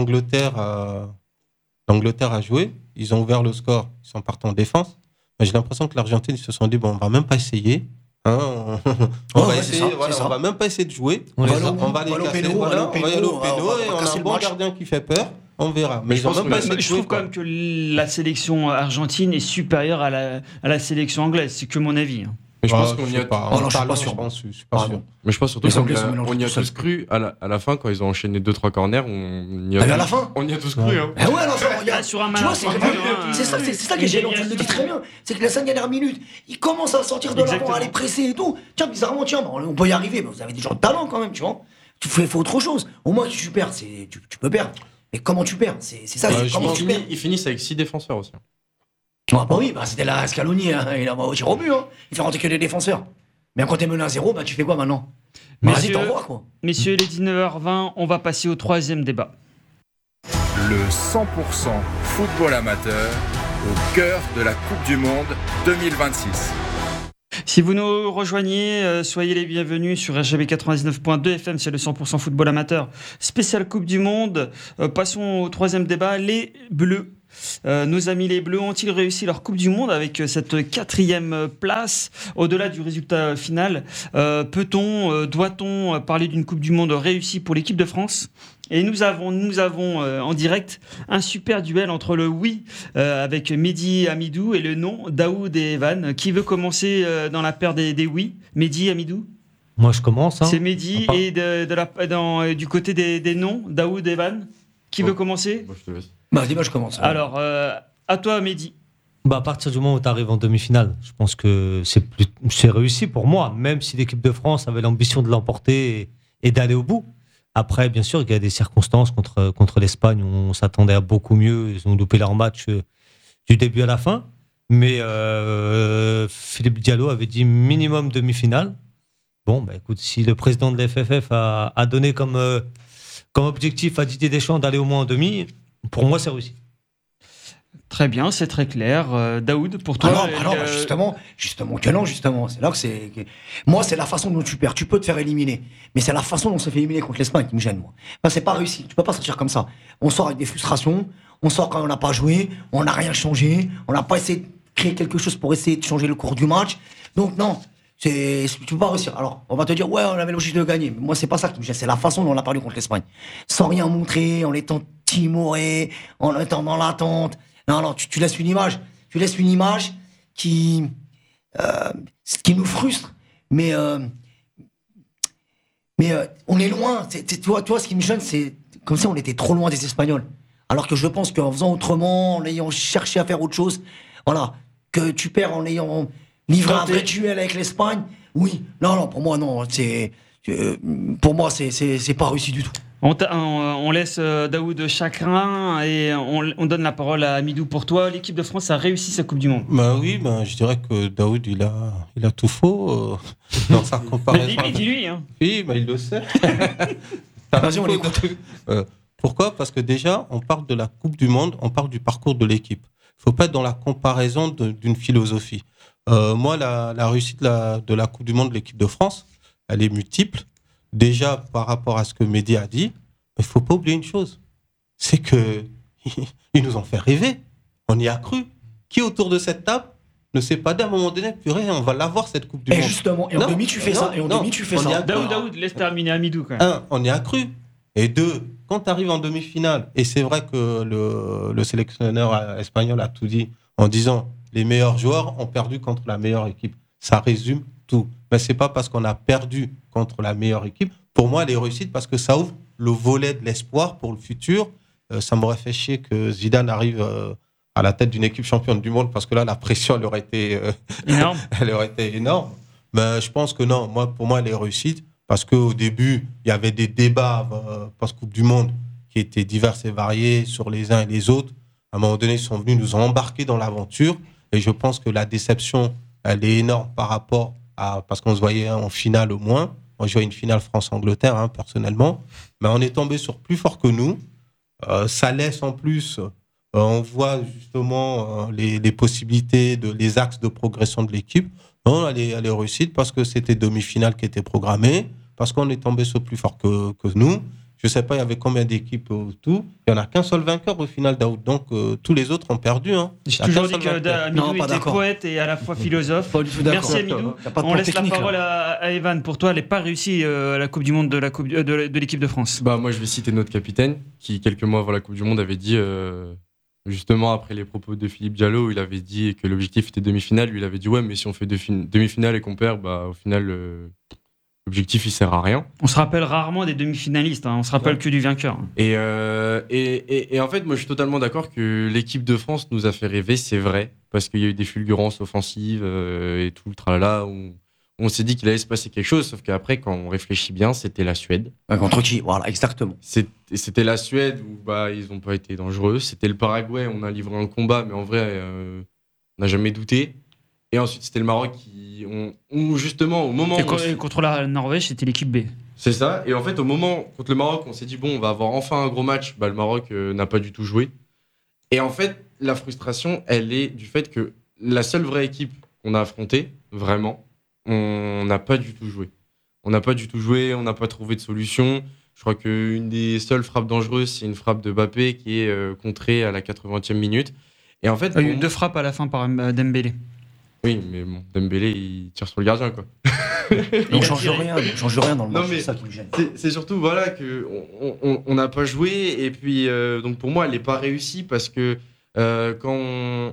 Speaker 6: l'Angleterre a joué. Ils ont ouvert le score, ils sont partis en défense. Mais j'ai l'impression que l'Argentine, ils se sont dit, bon, on va même pas essayer. Hein, on va essayer, on va même pas essayer de jouer.
Speaker 8: On
Speaker 6: On
Speaker 8: va
Speaker 6: va les casser, on va aller au péno, et on a un bon gardien qui fait peur. On verra. Mais ils ont même pas essayé de
Speaker 3: Je
Speaker 6: jouer.
Speaker 3: trouve quand même que la sélection argentine est supérieure à la sélection anglaise. C'est que mon avis.
Speaker 7: Mais je pense qu'on y a.
Speaker 4: Oh non, je suis pas sûr.
Speaker 6: Je suis pas sûr.
Speaker 7: Mais je pense surtout
Speaker 4: Les
Speaker 7: qu'on
Speaker 4: Anglais
Speaker 7: y a-
Speaker 4: sont mélangés
Speaker 7: on y a
Speaker 4: tout seuls.
Speaker 7: tous cru à la fin quand ils ont enchaîné 2-3 corners. On y a
Speaker 4: Ah, mais à
Speaker 7: tous-
Speaker 4: la fin
Speaker 7: On y a tous cru. Hein.
Speaker 4: Eh ouais, non, ça, regarde.
Speaker 3: Sur un
Speaker 4: Tu vois,
Speaker 3: malentendu,
Speaker 4: c'est ça qui est gênant, tu le dis très bien. C'est que la 5 dernières minutes, il commence à sortir de l'avant,
Speaker 3: Exactement.
Speaker 4: à aller presser et tout. Tiens, bizarrement, on peut y arriver, mais vous avez des gens de talent quand même, tu vois. Tu fais autre chose. Au moins, si tu perds, tu peux perdre. Mais comment tu perds? C'est ça, c'est comment tu perds.
Speaker 7: Ils finissent avec 6 défenseurs aussi.
Speaker 4: Ah bah oui, c'était la Scaloni, hein, il va au tir au but, hein. Il fait rentrer que des défenseurs. Mais quand t'es mené à 0, bah tu fais quoi maintenant? Bah, vas-y,
Speaker 3: Messieurs,
Speaker 4: t'envoies quoi.
Speaker 3: Messieurs, il est 19h20, on va passer au troisième débat.
Speaker 5: Le 100% football amateur au cœur de la Coupe du Monde 2026.
Speaker 3: Si vous nous rejoignez, soyez les bienvenus sur RGB 99.2 FM, c'est le 100% football amateur, spécial Coupe du Monde. Passons au troisième débat, les Bleus. Nos amis les Bleus ont-ils réussi leur Coupe du Monde avec cette 4e place? Au-delà du résultat final, doit-on parler d'une Coupe du Monde réussie pour l'équipe de France? Et nous avons en direct un super duel entre le oui avec Mehdi Amidou et le non Daoud et Evan. Qui veut commencer dans la paire des oui? Mehdi, Amidou?
Speaker 8: Moi, je commence. Hein.
Speaker 3: C'est Mehdi.
Speaker 8: Enfin,
Speaker 3: Et du côté des non, Daoud et Evan. Qui veut commencer?
Speaker 7: Moi, je te laisse.
Speaker 4: Bah, dis-moi, je commence.
Speaker 3: Alors, à toi, Mehdi.
Speaker 8: à partir du moment où tu arrives en demi-finale, je pense que c'est réussi pour moi, même si l'équipe de France avait l'ambition de l'emporter et d'aller au bout. Après, bien sûr, il y a des circonstances contre l'Espagne où on s'attendait à beaucoup mieux. Ils ont loupé leur match du début à la fin. Mais Philippe Diallo avait dit minimum demi-finale. Bon, bah, écoute, si le président de la FFF a donné comme objectif à Didier Deschamps d'aller au moins en demi, pour moi, c'est réussi.
Speaker 3: Très bien, c'est très clair. Daoud, pour toi
Speaker 4: Justement que non, justement. C'est là que c'est. Moi, c'est la façon dont tu perds. Tu peux te faire éliminer. Mais c'est la façon dont on s'est fait éliminer contre l'Espagne qui me gêne, moi. Ben, c'est pas réussi. Tu peux pas sortir comme ça. On sort avec des frustrations. On sort quand on n'a pas joué. On n'a rien changé. On n'a pas essayé de créer quelque chose pour essayer de changer le cours du match. Donc, non. Tu peux pas réussir. Alors, on va te dire, ouais, on avait l'objectif de gagner. Mais moi, c'est pas ça qui me gêne. C'est la façon dont on a perdu contre l'Espagne. Sans rien montrer, en étant timoré, en étant dans l'attente. Non, tu laisses une image. Tu laisses une image qui nous frustre. Mais on est loin. Tu vois, ce qui me gêne, c'est comme si on était trop loin des Espagnols. Alors que je pense qu'en faisant autrement, en ayant cherché à faire autre chose, voilà, que tu perds en ayant livré un vrai duel avec l'Espagne, oui. Non, pour moi, non. Pour moi, c'est pas réussi du tout.
Speaker 3: On laisse Daoud chacun et on donne la parole à Amidou pour toi. L'équipe de France a réussi sa Coupe du Monde.
Speaker 6: Bah oui, je dirais que Daoud, il a tout faux dans sa comparaison.
Speaker 3: Mais dis-lui. Hein.
Speaker 6: Oui, il le sait.
Speaker 4: Vas-y, on l'écoute.
Speaker 6: Pourquoi? Parce que déjà, on parle de la Coupe du Monde, on parle du parcours de l'équipe. Il ne faut pas être dans la comparaison d'une philosophie. Moi, la réussite de la Coupe du Monde de l'équipe de France, elle est multiple. Déjà, par rapport à ce que Mehdi a dit, il ne faut pas oublier une chose. C'est qu'ils nous ont fait rêver. On y a cru. Qui autour de cette table ne s'est pas dit à un moment donné, purée, on va l'avoir cette Coupe du Monde.
Speaker 4: Et justement, en demi, tu fais ça. Et en demi, tu fais ça.
Speaker 3: Daoud, laisse terminer Amidou quand même.
Speaker 6: On y a cru. Et 2, quand tu arrives en demi-finale, et c'est vrai que le sélectionneur espagnol a tout dit en disant les meilleurs joueurs ont perdu contre la meilleure équipe. Ça résume tout. Mais c'est pas parce qu'on a perdu contre la meilleure équipe. Pour moi, elle est réussite parce que ça ouvre le volet de l'espoir pour le futur. Ça m'aurait fait chier que Zidane arrive à la tête d'une équipe championne du monde parce que là, la pression elle aurait été
Speaker 3: énorme.
Speaker 6: Elle aurait été énorme. Mais je pense que non. Pour moi, elle est réussite. Parce qu'au début, il y avait des débats post-Coupe du Monde qui étaient divers et variés sur les uns et les autres. À un moment donné, ils sont venus nous embarquer dans l'aventure. Et je pense que la déception, elle est énorme par rapport à... Parce qu'on se voyait en finale au moins. Moi, je voyais une finale France-Angleterre, personnellement. Mais on est tombé sur plus fort que nous. Ça laisse en plus... on voit justement les possibilités, les axes de progression de l'équipe. Non, elle est réussite parce que c'était demi-finale qui était programmée, parce qu'on est tombé sur plus fort que nous. Je ne sais pas, il y avait combien d'équipes au tout. Il n'y en a qu'un seul vainqueur au final, Daoud. Donc, tous les autres ont perdu.
Speaker 3: J'ai toujours dit qu'Amidou était poète et à la fois philosophe. Merci Amidou. On laisse la parole à Evan. Pour toi, elle n'est pas réussie la Coupe du Monde de l'équipe de France.
Speaker 7: Moi, je vais citer notre capitaine qui, quelques mois avant la Coupe du Monde, avait dit... Justement, après les propos de Philippe Diallo, il avait dit que l'objectif était demi-finale. Lui, il avait dit ouais, mais si on fait demi-finale et qu'on perd, au final, l'objectif, il sert à rien.
Speaker 3: On se rappelle rarement des demi-finalistes. On se rappelle que du vainqueur.
Speaker 7: Et en fait, moi, je suis totalement d'accord que l'équipe de France nous a fait rêver, c'est vrai, parce qu'il y a eu des fulgurances offensives et tout le tralala où on s'est dit qu'il allait se passer quelque chose, sauf qu'après, quand on réfléchit bien, c'était la Suède.
Speaker 4: Contre qui ? Voilà, exactement.
Speaker 7: C'était la Suède où ils n'ont pas été dangereux. C'était le Paraguay, on a livré un combat, mais en vrai, on n'a jamais douté. Et ensuite, c'était le Maroc où justement, au moment...
Speaker 3: Contre la Norvège, c'était l'équipe B.
Speaker 7: C'est ça. Et en fait, au moment, contre le Maroc, on s'est dit, on va avoir enfin un gros match. Le Maroc n'a pas du tout joué. Et en fait, la frustration, elle est du fait que la seule vraie équipe qu'on a affrontée, vraiment, on n'a pas du tout joué. On n'a pas trouvé de solution. Je crois qu'une des seules frappes dangereuses, c'est une frappe de Mbappé qui est contrée à la 80e minute. Et en fait,
Speaker 3: il y a eu 2 frappes à la fin par Dembélé.
Speaker 7: Oui, mais Dembélé, il tire sur le gardien, quoi.
Speaker 4: On change rien dans le match, c'est ça qui me gêne.
Speaker 7: C'est surtout qu'on n'a pas joué. Et puis, donc pour moi, elle n'est pas réussie parce que quand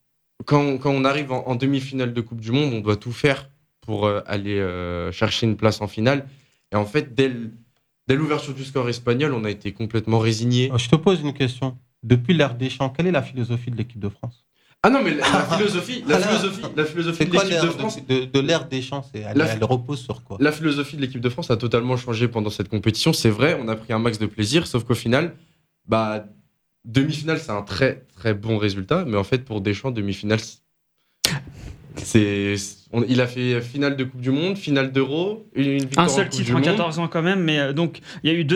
Speaker 7: on arrive en demi-finale de Coupe du Monde, on doit tout faire pour aller chercher une place en finale. Et en fait, dès l'ouverture du score espagnol, on a été complètement résignés.
Speaker 6: Je te pose une question. Depuis l'ère Deschamps, quelle est la philosophie de l'équipe de France ?
Speaker 7: Ah non, mais la philosophie de l'équipe de France...
Speaker 6: de l'ère Deschamps, elle repose sur quoi ?
Speaker 7: La philosophie de l'équipe de France a totalement changé pendant cette compétition. C'est vrai, on a pris un max de plaisir, sauf qu'au final, demi-finale, c'est un très très bon résultat. Mais en fait, pour Deschamps, demi-finale... il a fait finale de Coupe du Monde, finale d'Euro, une victoire
Speaker 3: un seul titre en 14 ans quand même, mais donc il y a eu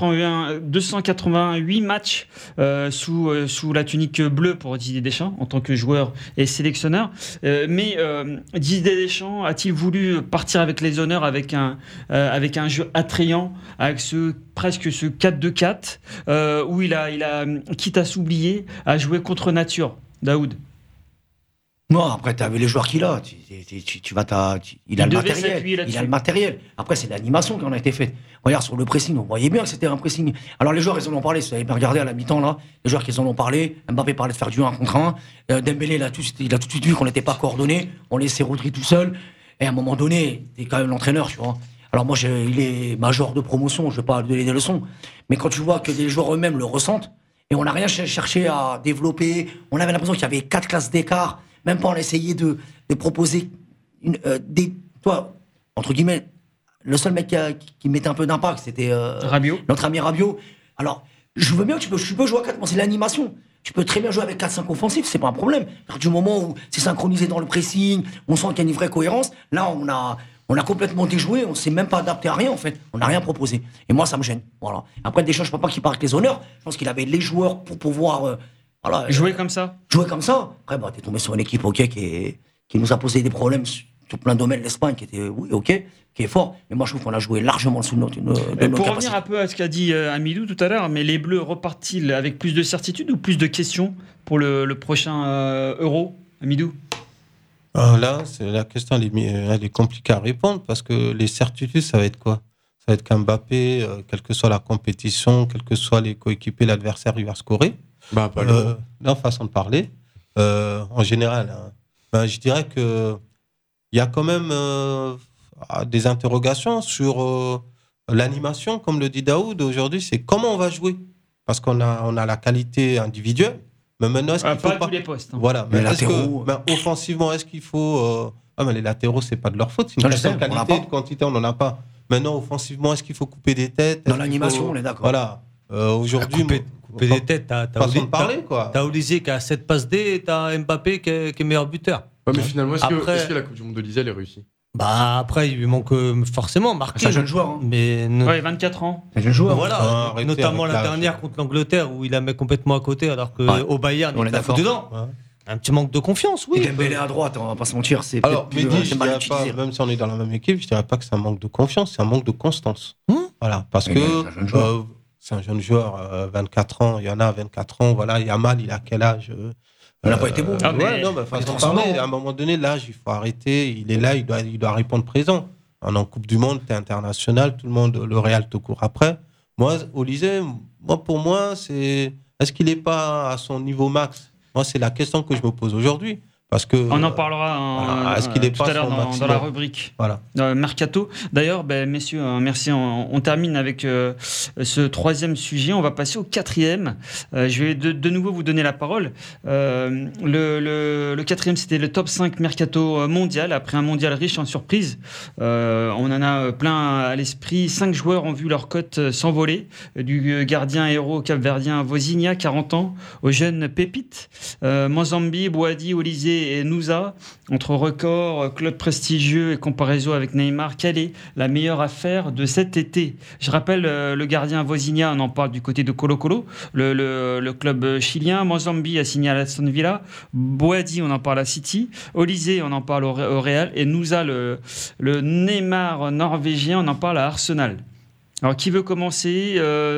Speaker 3: 288 matchs sous la tunique bleue pour Didier Deschamps en tant que joueur et sélectionneur. Mais Didier Deschamps a-t-il voulu partir avec les honneurs, avec un jeu attrayant, avec presque ce 4-2-4 où il a quitte à s'oublier, à jouer contre nature, Daoud?
Speaker 4: Non, après, tu avais les joueurs qu'il a. Il a le matériel. Après, c'est l'animation qui en a été faite. Regarde, sur le pressing, on voyait bien que c'était un pressing. Alors, les joueurs, ils en ont parlé. Si vous avez bien regardé à la mi-temps, là, les joueurs qui en ont parlé. Mbappé parlait de faire du 1 contre 1. Dembélé, il a tout de suite vu qu'on n'était pas coordonnés. On laissait Rodri tout seul. Et à un moment donné, t'es quand même l'entraîneur, tu vois. Alors, moi, il est major de promotion. Je ne vais pas donner des leçons. Mais quand tu vois que les joueurs eux-mêmes le ressentent, et on n'a rien cherché à développer, on avait l'impression qu'il y avait 4 classes d'écart. Même pas on a essayé de proposer entre guillemets, le seul mec qui mettait un peu d'impact, c'était
Speaker 3: Rabiot.
Speaker 4: Notre ami Rabiot. Alors, je veux bien que tu peux jouer à 4, c'est l'animation. Tu peux très bien jouer avec 4-5 offensifs, c'est pas un problème. Du moment où c'est synchronisé dans le pressing, on sent qu'il y a une vraie cohérence, là on a complètement déjoué, on s'est même pas adapté à rien en fait, on n'a rien proposé. Et moi ça me gêne. Voilà. Après Deschamps, je ne pense pas qu'il part avec les honneurs, je pense qu'il avait les joueurs pour pouvoir...
Speaker 3: jouer comme ça.
Speaker 4: Après, t'es tombé sur une équipe qui nous a posé des problèmes sur plein de domaines, l'Espagne qui était, oui, ok, qui est fort. Mais moi, je trouve qu'on a joué largement sous nos
Speaker 3: Pour
Speaker 4: capacités.
Speaker 3: revenir un peu à ce qu'a dit Amidou tout à l'heure, mais les Bleus repartent-ils avec plus de certitude ou plus de questions pour le prochain Euro, Amidou?
Speaker 6: Là, la question elle est compliquée à répondre parce que les certitudes, ça va être quoi? Ça va être qu'Mbappé, quelle que soit la compétition, quels que soient les coéquipiers, l'adversaire, il va scorer.
Speaker 7: Pas le
Speaker 6: Non, façon de parler. En général, je dirais que il y a quand même des interrogations sur l'animation, comme le dit Daoud aujourd'hui, c'est comment on va jouer. Parce qu'on a la qualité individuelle, mais maintenant, est-ce qu'il faut
Speaker 3: pas tous les postes. Hein.
Speaker 6: Voilà,
Speaker 4: mais
Speaker 6: offensivement, est-ce qu'il faut... mais les latéraux, c'est pas de leur faute, c'est une
Speaker 4: Non,
Speaker 6: question de
Speaker 4: on en a
Speaker 6: qualité,
Speaker 4: pas.
Speaker 6: de quantité, on n'en a pas. Maintenant, offensivement, est-ce qu'il faut couper des têtes?
Speaker 4: Dans l'animation, on est d'accord.
Speaker 6: Voilà. Aujourd'hui...
Speaker 8: Couper des têtes, t'as
Speaker 6: façon de parler, quoi.
Speaker 8: T'as Olysée qui a 7 passes D et t'as Mbappé qui est meilleur buteur.
Speaker 7: Ouais, mais finalement, est-ce
Speaker 8: Après-
Speaker 7: que la Coupe du Monde de l'Israël est réussie?
Speaker 8: Bah après, il lui manque forcément marqué.
Speaker 4: C'est un jeune joueur. Hein.
Speaker 8: Mais
Speaker 3: Ouais, 24 ans.
Speaker 4: C'est un jeune joueur.
Speaker 8: voilà,
Speaker 6: Arrêtez
Speaker 8: notamment
Speaker 6: avec
Speaker 8: la
Speaker 6: l'âge.
Speaker 8: dernière contre l'Angleterre où il la met complètement à côté alors qu'au
Speaker 4: Ouais.
Speaker 8: Bayern,
Speaker 4: On
Speaker 8: il
Speaker 4: est
Speaker 8: l'a
Speaker 4: d'accord.
Speaker 8: fait dedans.
Speaker 6: Ouais.
Speaker 8: Un petit manque de confiance, oui.
Speaker 4: Et Dembélé à droite, on va pas se mentir, c'est
Speaker 6: Alors,
Speaker 4: peut-être
Speaker 6: Mehdi, je
Speaker 4: c'est mal
Speaker 6: dirais pas,
Speaker 4: utilisé.
Speaker 6: même si on est dans la même équipe, je dirais pas que c'est un manque de confiance, c'est un manque de constance. Voilà, parce
Speaker 4: Mais
Speaker 6: que
Speaker 4: c'est un jeune joueur.
Speaker 6: c'est un jeune joueur, 24 ans, il y en a 24 ans, voilà, Yamal, il a quel âge
Speaker 4: Il n'a pas été bon.
Speaker 3: Ah, mais-
Speaker 6: Ouais, non, mais
Speaker 4: il est
Speaker 6: façon de
Speaker 4: transcendant.
Speaker 6: parler, à un moment donné, l'âge, il faut arrêter, il est là, il doit répondre présent. En Coupe du Monde, tu es international, tout le monde, le Real te court après. Moi, Olysée, pour moi, c'est est-ce qu'il n'est pas à son niveau max? Moi, c'est la question que je me pose aujourd'hui. Parce que,
Speaker 3: On en parlera
Speaker 6: voilà, est-ce qu'il est
Speaker 3: tout
Speaker 6: pas
Speaker 3: à l'heure
Speaker 6: son
Speaker 3: dans
Speaker 6: maximum
Speaker 3: la rubrique
Speaker 6: Voilà.
Speaker 3: Mercato. D'ailleurs, messieurs, merci. On termine avec ce troisième sujet. On va passer au quatrième. Je vais de nouveau vous donner la parole. Le quatrième, c'était le top 5 Mercato mondial. Après un mondial riche en surprises, on en a plein à l'esprit. 5 joueurs ont vu leur cote s'envoler. Du gardien héros capverdien Vozinha, 40 ans, aux jeunes pépites. Manzambi, Boadi, Olysée et Nouza, entre records, club prestigieux et comparaison avec Neymar, quelle est la meilleure affaire de cet été? Je rappelle le gardien Vozinha, on en parle du côté de Colo-Colo, le club chilien. Manzambi a signé à Aston Villa. Boadi, on en parle à City. Olysée, on en parle au Real. Et Nouza, le Neymar norvégien, on en parle à Arsenal. Alors, qui veut commencer?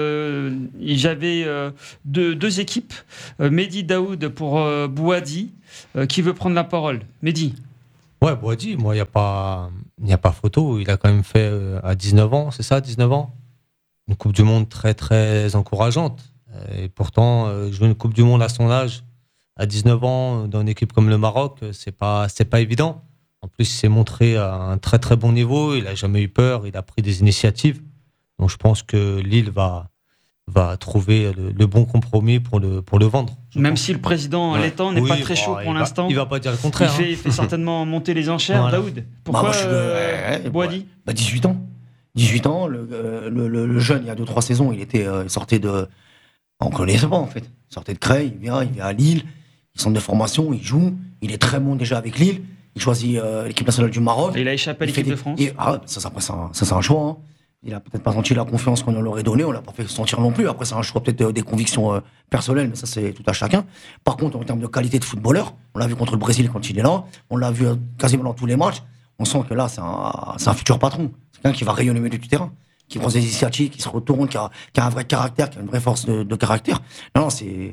Speaker 3: J'avais deux équipes. Mehdi, Daoud pour Boadi. Qui veut prendre la parole? Mehdi.
Speaker 8: Ouais, Boadi, moi, il n'y a pas photo. Il a quand même fait à 19 ans, c'est ça, 19 ans? Une Coupe du Monde très, très encourageante. Et pourtant, jouer une Coupe du Monde à son âge, à 19 ans, dans une équipe comme le Maroc, c'est pas évident. En plus, il s'est montré à un très, très bon niveau. Il n'a jamais eu peur. Il a pris des initiatives. Donc, je pense que Lille va trouver le bon compromis pour le vendre.
Speaker 3: Même si le président Létang n'est pas très chaud pour l'instant.
Speaker 8: Il va pas dire le contraire.
Speaker 3: Il fait certainement monter les enchères.
Speaker 8: Voilà.
Speaker 3: Daoud, pourquoi Boadi?
Speaker 4: 18 ans. 18 ans, le jeune, il y a 2-3 saisons, il sortait de... On ne connaissait pas, en fait. Il sortait de Creil, il vient à Lille, il centre de formation, il joue, il est très bon déjà avec Lille, il choisit l'équipe nationale du Maroc.
Speaker 3: Et il a échappé à l'équipe de France.
Speaker 4: Ça, c'est un choix. Hein. Il n'a peut-être pas senti la confiance qu'on leur aurait donnée, on ne l'a pas fait sentir non plus. Après, c'est un choix peut-être des convictions personnelles, mais ça, c'est tout à chacun. Par contre, en termes de qualité de footballeur, on l'a vu contre le Brésil quand il est là, on l'a vu quasiment dans tous les matchs, on sent que là, c'est un futur patron. C'est quelqu'un qui va rayonner au milieu du terrain, qui prend des initiatives, qui se retourne, qui a un vrai caractère, qui a une vraie force de caractère. Non, c'est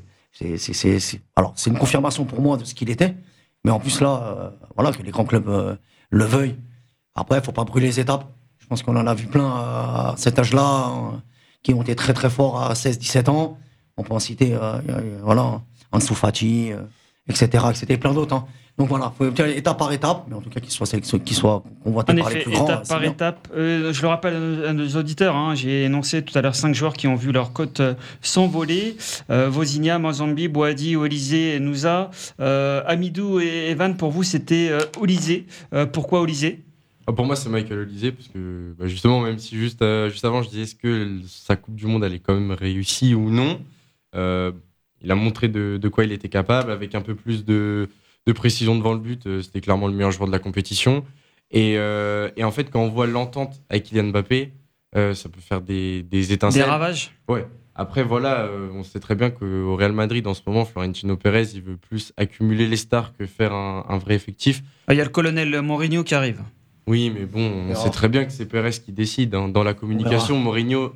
Speaker 4: une confirmation pour moi de ce qu'il était. Mais en plus, là, voilà, que les grands clubs le veuillent. Après, il ne faut pas brûler les étapes. Je pense qu'on en a vu plein à cet âge-là, qui ont été très très forts à 16-17 ans. On peut en citer, Ansu Fati, etc. Et plein d'autres. Hein. Donc voilà, il faut dire étape par étape, mais en tout cas qu'il soit convoité par les plus grands.
Speaker 3: Étape par étape. Je le rappelle à nos auditeurs, hein, j'ai énoncé tout à l'heure 5 joueurs qui ont vu leur cote s'envoler. Vozinha, Manzambi, Boadi, Olysée, Nouza. Amidou et Evan, pour vous, c'était Olysée. Pourquoi Olysée?
Speaker 7: Pour moi, c'est Michael Olysée, parce que justement, même si juste avant, je disais est-ce que sa Coupe du Monde, elle est quand même réussie ou non, il a montré de quoi il était capable, avec un peu plus de précision devant le but. C'était clairement le meilleur joueur de la compétition. Et en fait, quand on voit l'entente avec Kylian Mbappé, ça peut faire des étincelles.
Speaker 3: Des ravages.
Speaker 7: Ouais. Après, voilà, on sait très bien qu'au Real Madrid, en ce moment, Florentino Pérez, il veut plus accumuler les stars que faire un vrai effectif.
Speaker 3: Il y a le colonel Mourinho qui arrive.
Speaker 7: Oui, mais bon, on sait très bien que c'est Pérez qui décide. Hein. Dans la communication, Mourinho,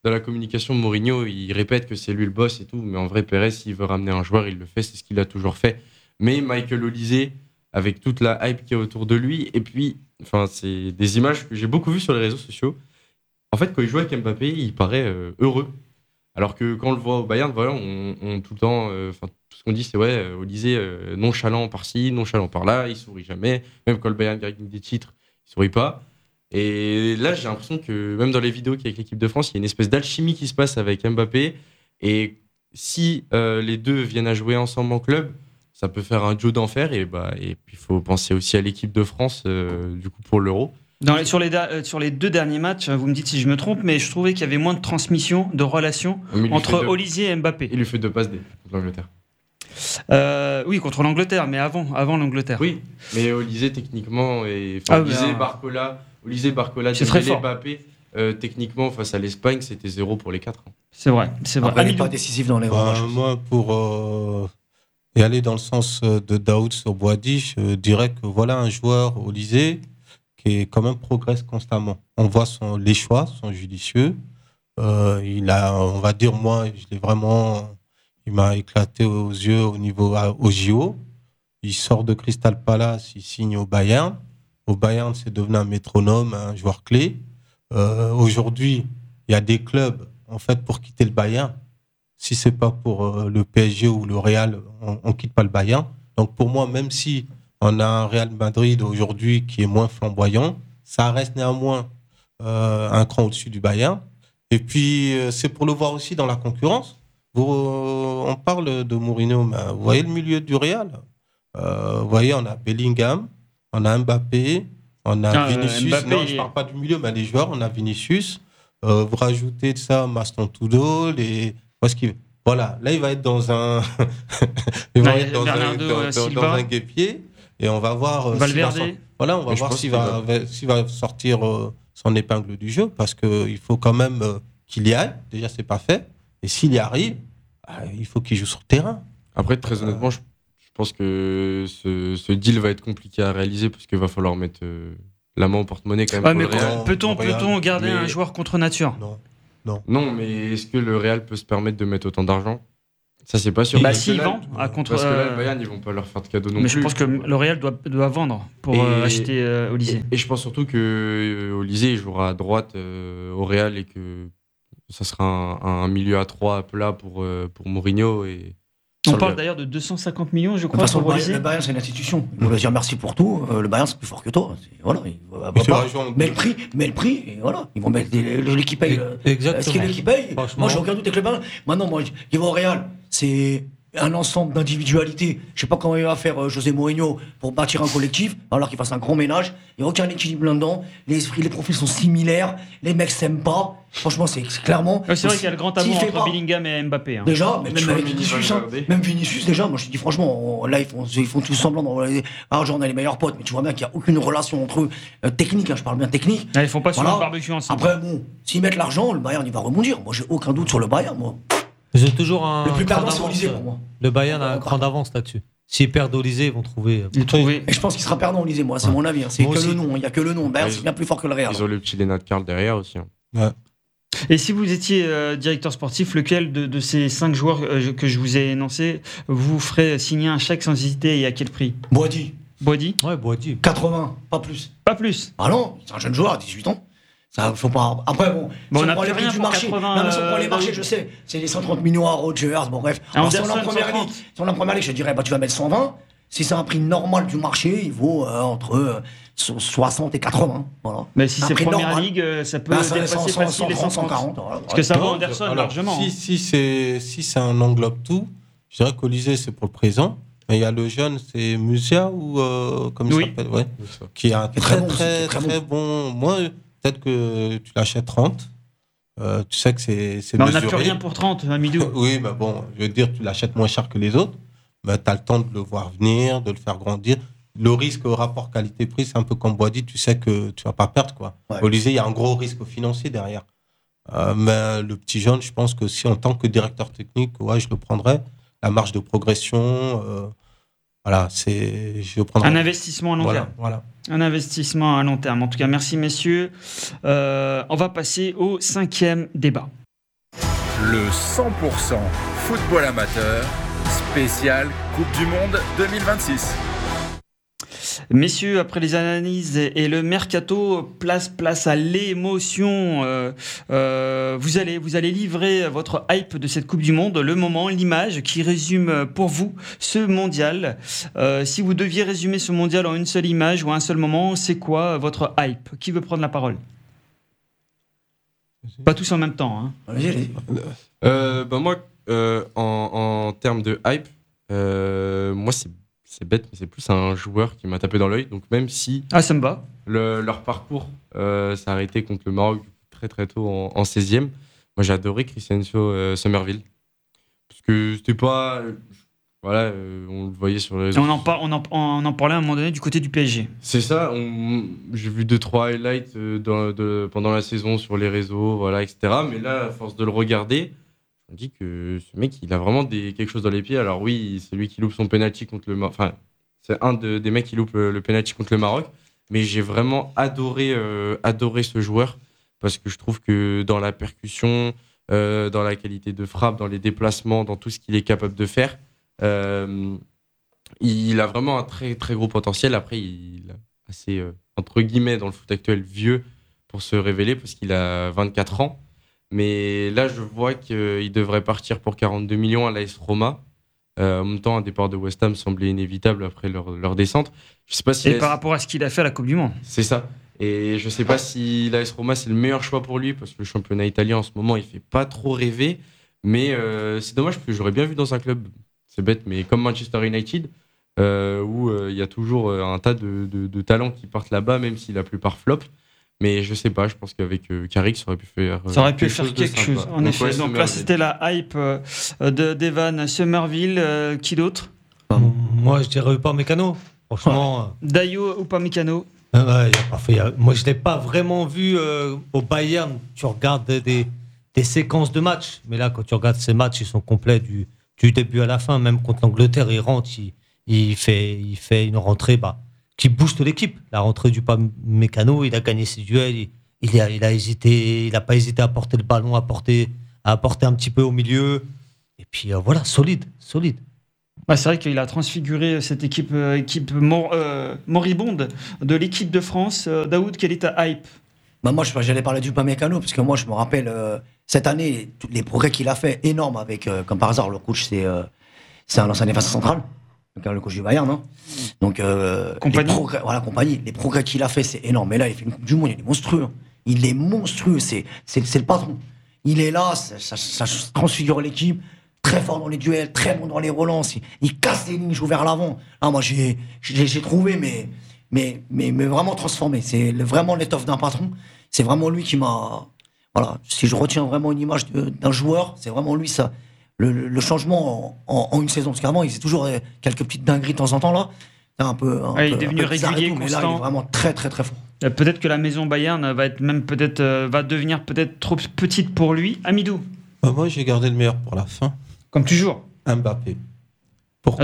Speaker 7: il répète que c'est lui le boss et tout. Mais en vrai, Pérez, s'il veut ramener un joueur, il le fait. C'est ce qu'il a toujours fait. Mais Michael Olise, avec toute la hype qui est autour de lui, et puis, c'est des images que j'ai beaucoup vues sur les réseaux sociaux. En fait, quand il joue avec Mbappé, il paraît heureux. Alors que quand on le voit au Bayern, voilà, on tout le temps, tout ce qu'on dit, c'est Olise nonchalant par-ci, nonchalant par-là, il sourit jamais. Même quand le Bayern gagne des titres, il sourit pas. Et là, j'ai l'impression que même dans les vidéos qu'il y a avec l'équipe de France, il y a une espèce d'alchimie qui se passe avec Mbappé. Et si les deux viennent à jouer ensemble en club, ça peut faire un duo d'enfer. Et puis il faut penser aussi à l'équipe de France du coup pour l'Euro.
Speaker 3: Sur les 2 derniers matchs, vous me dites si je me trompe, mais je trouvais qu'il y avait moins de transmission, de relations entre Olise et Mbappé.
Speaker 7: Il lui fait 2 passes D contre l'Angleterre.
Speaker 3: Oui, contre l'Angleterre, mais avant l'Angleterre.
Speaker 7: Oui, mais Olise techniquement, Olise, Barcola,
Speaker 3: c'est très fort.
Speaker 7: Mbappé, techniquement face à l'Espagne, c'était 0 pour les 4.
Speaker 3: C'est vrai.
Speaker 4: Après, il n'est pas décisif dans les matchs.
Speaker 6: Moi, pour y aller dans le sens de Daoud sur Boadi, je dirais que voilà un joueur Olise qui quand même progresse constamment. On voit les choix sont judicieux. Il a, on va dire, moi, il m'a éclaté aux yeux au JO. Il sort de Crystal Palace, il signe au Bayern. Au Bayern, c'est devenu un métronome, un joueur clé. Aujourd'hui, il y a des clubs, en fait, pour quitter le Bayern. Si c'est pas pour le PSG ou le Real, on quitte pas le Bayern. Donc pour moi, même si on a un Real Madrid aujourd'hui qui est moins flamboyant, ça reste néanmoins un cran au-dessus du Bayern. Et puis, c'est pour le voir aussi dans la concurrence. On parle de Mourinho, mais vous voyez le milieu du Real. Vous voyez, on a Bellingham, on a Mbappé, on a Vinicius.
Speaker 3: Mbappé,
Speaker 6: non, je ne parle pas du milieu, mais les joueurs, on a Vinicius. Vous rajoutez de ça Maston Tudo, voilà, là, il va être dans un dans un guêpier. Et on va voir s'il va sortir son épingle du jeu, parce qu'il faut quand même qu'il y aille. Déjà, c'est pas fait. Et s'il y arrive, il faut qu'il joue sur le terrain.
Speaker 7: Après, très honnêtement, je pense que ce deal va être compliqué à réaliser, parce qu'il va falloir mettre la main au porte-monnaie quand même.
Speaker 3: Ouais, mais peut-on garder un joueur contre nature ?
Speaker 7: Non, mais est-ce que le Real peut se permettre de mettre autant d'argent ? Ça, c'est pas sûr.
Speaker 3: S'ils vendent contre.
Speaker 7: Parce que là, le Bayern, ils vont pas leur faire de cadeau non plus.
Speaker 3: Mais je pense que le Real doit vendre pour acheter Olise.
Speaker 7: Et je pense surtout que Olise, il jouera à droite au Real, et que ça sera un milieu à 3 à plat pour Mourinho.
Speaker 3: On parle d'ailleurs de 250 millions, je crois.
Speaker 4: De toute façon, le Bayern, c'est une institution. Il faut dire merci pour tout. Le Bayern, c'est plus fort que toi. Voilà. Mais le prix, et voilà. Ils vont mettre l'équipe paye.
Speaker 8: Exactement.
Speaker 4: Est-ce que l'équipe paye ? Moi, j'ai aucun doute avec le Bayern. Maintenant, il va au Real. C'est un ensemble d'individualités. Je sais pas comment il va faire José Mourinho pour bâtir un collectif, alors qu'il fasse un grand ménage. Il n'y a aucun équilibre là-dedans. Les esprits, les profils sont similaires. Les mecs s'aiment pas. Franchement, c'est clairement.
Speaker 3: C'est vrai qu'il y a le grand amour entre Bellingham et Mbappé. Hein.
Speaker 4: Déjà, même avec Vinicius, même Vinicius, déjà, moi je te dis franchement, là ils font tous semblant d'envoyer. Alors, genre, on a les meilleurs potes, mais tu vois bien qu'il n'y a aucune relation entre eux technique. Je parle bien technique.
Speaker 3: Ils font pas sur le barbecue ensemble.
Speaker 4: Après, s'ils mettent l'argent, le Bayern il va rebondir. Moi, j'ai aucun doute sur le Bayern, moi.
Speaker 8: J'ai toujours un.
Speaker 4: Le plus perdant, c'est Olise pour moi.
Speaker 8: Le Bayern a un cran d'avance là-dessus. S'ils perdent Olise, ils vont trouver.
Speaker 4: Et je pense qu'il sera perdant Olise, moi, c'est mon avis. C'est que le nom, il n'y a que le nom. Bayern, c'est bien plus fort que le Real.
Speaker 7: Ils ont le petit Lennart Karl derrière aussi.
Speaker 6: Ouais.
Speaker 3: Et si vous étiez directeur sportif, lequel de ces 5 joueurs que je vous ai énoncés vous ferait signer un chèque sans hésiter, et à quel prix ?
Speaker 4: Boadi.
Speaker 8: Ouais, Boadi.
Speaker 4: 80, pas plus.
Speaker 3: Pas plus.
Speaker 4: Ah non, c'est un jeune joueur à 18 ans. Ça, faut pas. Après, si
Speaker 3: on
Speaker 4: prend les prix du marché. Si on prend les marchés, je sais. C'est les 130 millions à Rodgers. Bon, bref. Alors, si on est en première ligue, je dirais, tu vas mettre 120. Si c'est un prix normal du marché, il vaut entre 60 et 80. Voilà.
Speaker 3: Mais si c'est première ligue, ça peut dépasser facile les 140. Parce que ça vaut Anderson largement.
Speaker 6: Si c'est un englobe tout, je dirais qu'Olise, c'est pour le présent. Mais il y a le jeune, c'est Musia ou comme il s'appelle, ouais, qui est un très bon. Moi, peut-être que tu l'achètes 30. Tu sais que c'est
Speaker 3: mesuré. On n'a plus rien pour 30, Hamidou.
Speaker 6: Oui, mais bon, je veux dire, tu l'achètes moins cher que les autres. Mais tu as le temps de le voir venir, de le faire grandir. Le risque au rapport qualité-prix, c'est un peu comme Boadi, tu sais que tu vas pas perdre, quoi. Ouais. Olise, il y a un gros risque financier derrière. Mais le petit jeune, je pense que si en tant que directeur technique, ouais, je le prendrais. La marge de progression, voilà, je le prendrais.
Speaker 3: Un investissement à long terme.
Speaker 6: Voilà.
Speaker 3: Un investissement à long terme. En tout cas, merci messieurs. On va passer au 5e débat.
Speaker 5: Le 100% football amateur, spécial Coupe du Monde 2026.
Speaker 3: Messieurs, après les analyses et le mercato, place à l'émotion. Vous allez livrer votre hype de cette Coupe du Monde, le moment, l'image qui résume pour vous ce mondial. Si vous deviez résumer ce mondial en une seule image ou un seul moment, c'est quoi votre hype ? Qui veut prendre la parole ? Pas tous en même temps. Hein.
Speaker 4: Allez.
Speaker 7: Moi, en termes de hype, moi c'est bête, mais c'est plus un joueur qui m'a tapé dans l'œil. Donc même si
Speaker 3: ça me va.
Speaker 7: Leur parcours s'est arrêté contre le Maroc très très tôt en 16e, moi j'ai adoré Crescencio Somerville. Parce que c'était pas... Voilà, on le voyait sur les réseaux.
Speaker 3: On en parlait à un moment donné du côté du PSG.
Speaker 7: C'est ça, j'ai vu 2-3 highlights pendant la saison sur les réseaux, voilà, etc. Mais là, à force de le regarder, je me dis que ce mec, il a vraiment quelque chose dans les pieds. Alors oui, c'est lui qui loupe son penalty contre le Maroc. Enfin, c'est un des mecs qui loupe le penalty contre le Maroc. Mais j'ai vraiment adoré ce joueur parce que je trouve que dans la percussion, dans la qualité de frappe, dans les déplacements, dans tout ce qu'il est capable de faire, il a vraiment un très très gros potentiel. Après, il est assez entre guillemets dans le foot actuel vieux pour se révéler parce qu'il a 24 ans. Mais là, je vois qu'il devrait partir pour 42 millions à l'AS Roma. En même temps, un départ de West Ham semblait inévitable après leur descente. Je sais pas si
Speaker 3: par rapport à ce qu'il a fait à la Coupe du Monde.
Speaker 7: C'est ça. Et je sais pas si l'AS Roma c'est le meilleur choix pour lui parce que le championnat italien en ce moment il fait pas trop rêver. Mais c'est dommage parce que j'aurais bien vu dans un club, c'est bête, mais comme Manchester United où il y a toujours un tas de talents qui partent là-bas même si la plupart flopent. Mais je sais pas, je pense qu'avec Carrick, ça aurait pu faire
Speaker 3: quelque chose. En effet. Donc là, c'était la hype d'Evan Somerville. Qui d'autre ?
Speaker 8: Moi, je dirais Upamecano. Franchement.
Speaker 3: Dayo Upamecano.
Speaker 8: Moi, je l'ai pas vraiment vu au Bayern. Tu regardes des séquences de matchs, mais là, quand tu regardes ces matchs, ils sont complets du début à la fin. Même contre l'Angleterre, il rentre, il fait une rentrée. Qui booste l'équipe. La rentrée du Upamecano, il a gagné ses duels, il a hésité, il n'a pas hésité à porter le ballon, à porter un petit peu au milieu. Et puis voilà, solide.
Speaker 3: C'est vrai qu'il a transfiguré cette équipe moribonde de l'équipe de France. Daoud, quelle est ta hype ?
Speaker 4: Moi, j'allais parler du Upamecano, parce que moi, je me rappelle, cette année, les progrès qu'il a fait, énormes, avec, comme par hasard, le coach, c'est un ancien défenseur central. Donc, le coach du Bayern, non ? Donc, Compagnie. Les progrès qu'il a fait, c'est énorme. Mais là, il fait une Coupe du Monde, il est monstrueux. Il est monstrueux, c'est le patron. Il est là, ça transfigure l'équipe, très fort dans les duels, très bon dans les relances. Il casse les lignes, il joue vers l'avant. Moi, j'ai trouvé, mais vraiment transformé. C'est vraiment l'étoffe d'un patron. C'est vraiment lui qui m'a... Voilà, si je retiens vraiment une image d'un joueur, c'est vraiment lui, ça. Le changement en une saison, parce qu'avant il faisait toujours quelques petites dingueries de temps en temps là, il
Speaker 3: est devenu régulier,
Speaker 4: mais là il est vraiment très très très fort.
Speaker 3: Peut-être que la maison Bayern va devenir peut-être trop petite pour lui. Amidou.
Speaker 6: Moi j'ai gardé le meilleur pour la fin.
Speaker 3: Comme toujours.
Speaker 6: Mbappé. Pourquoi ?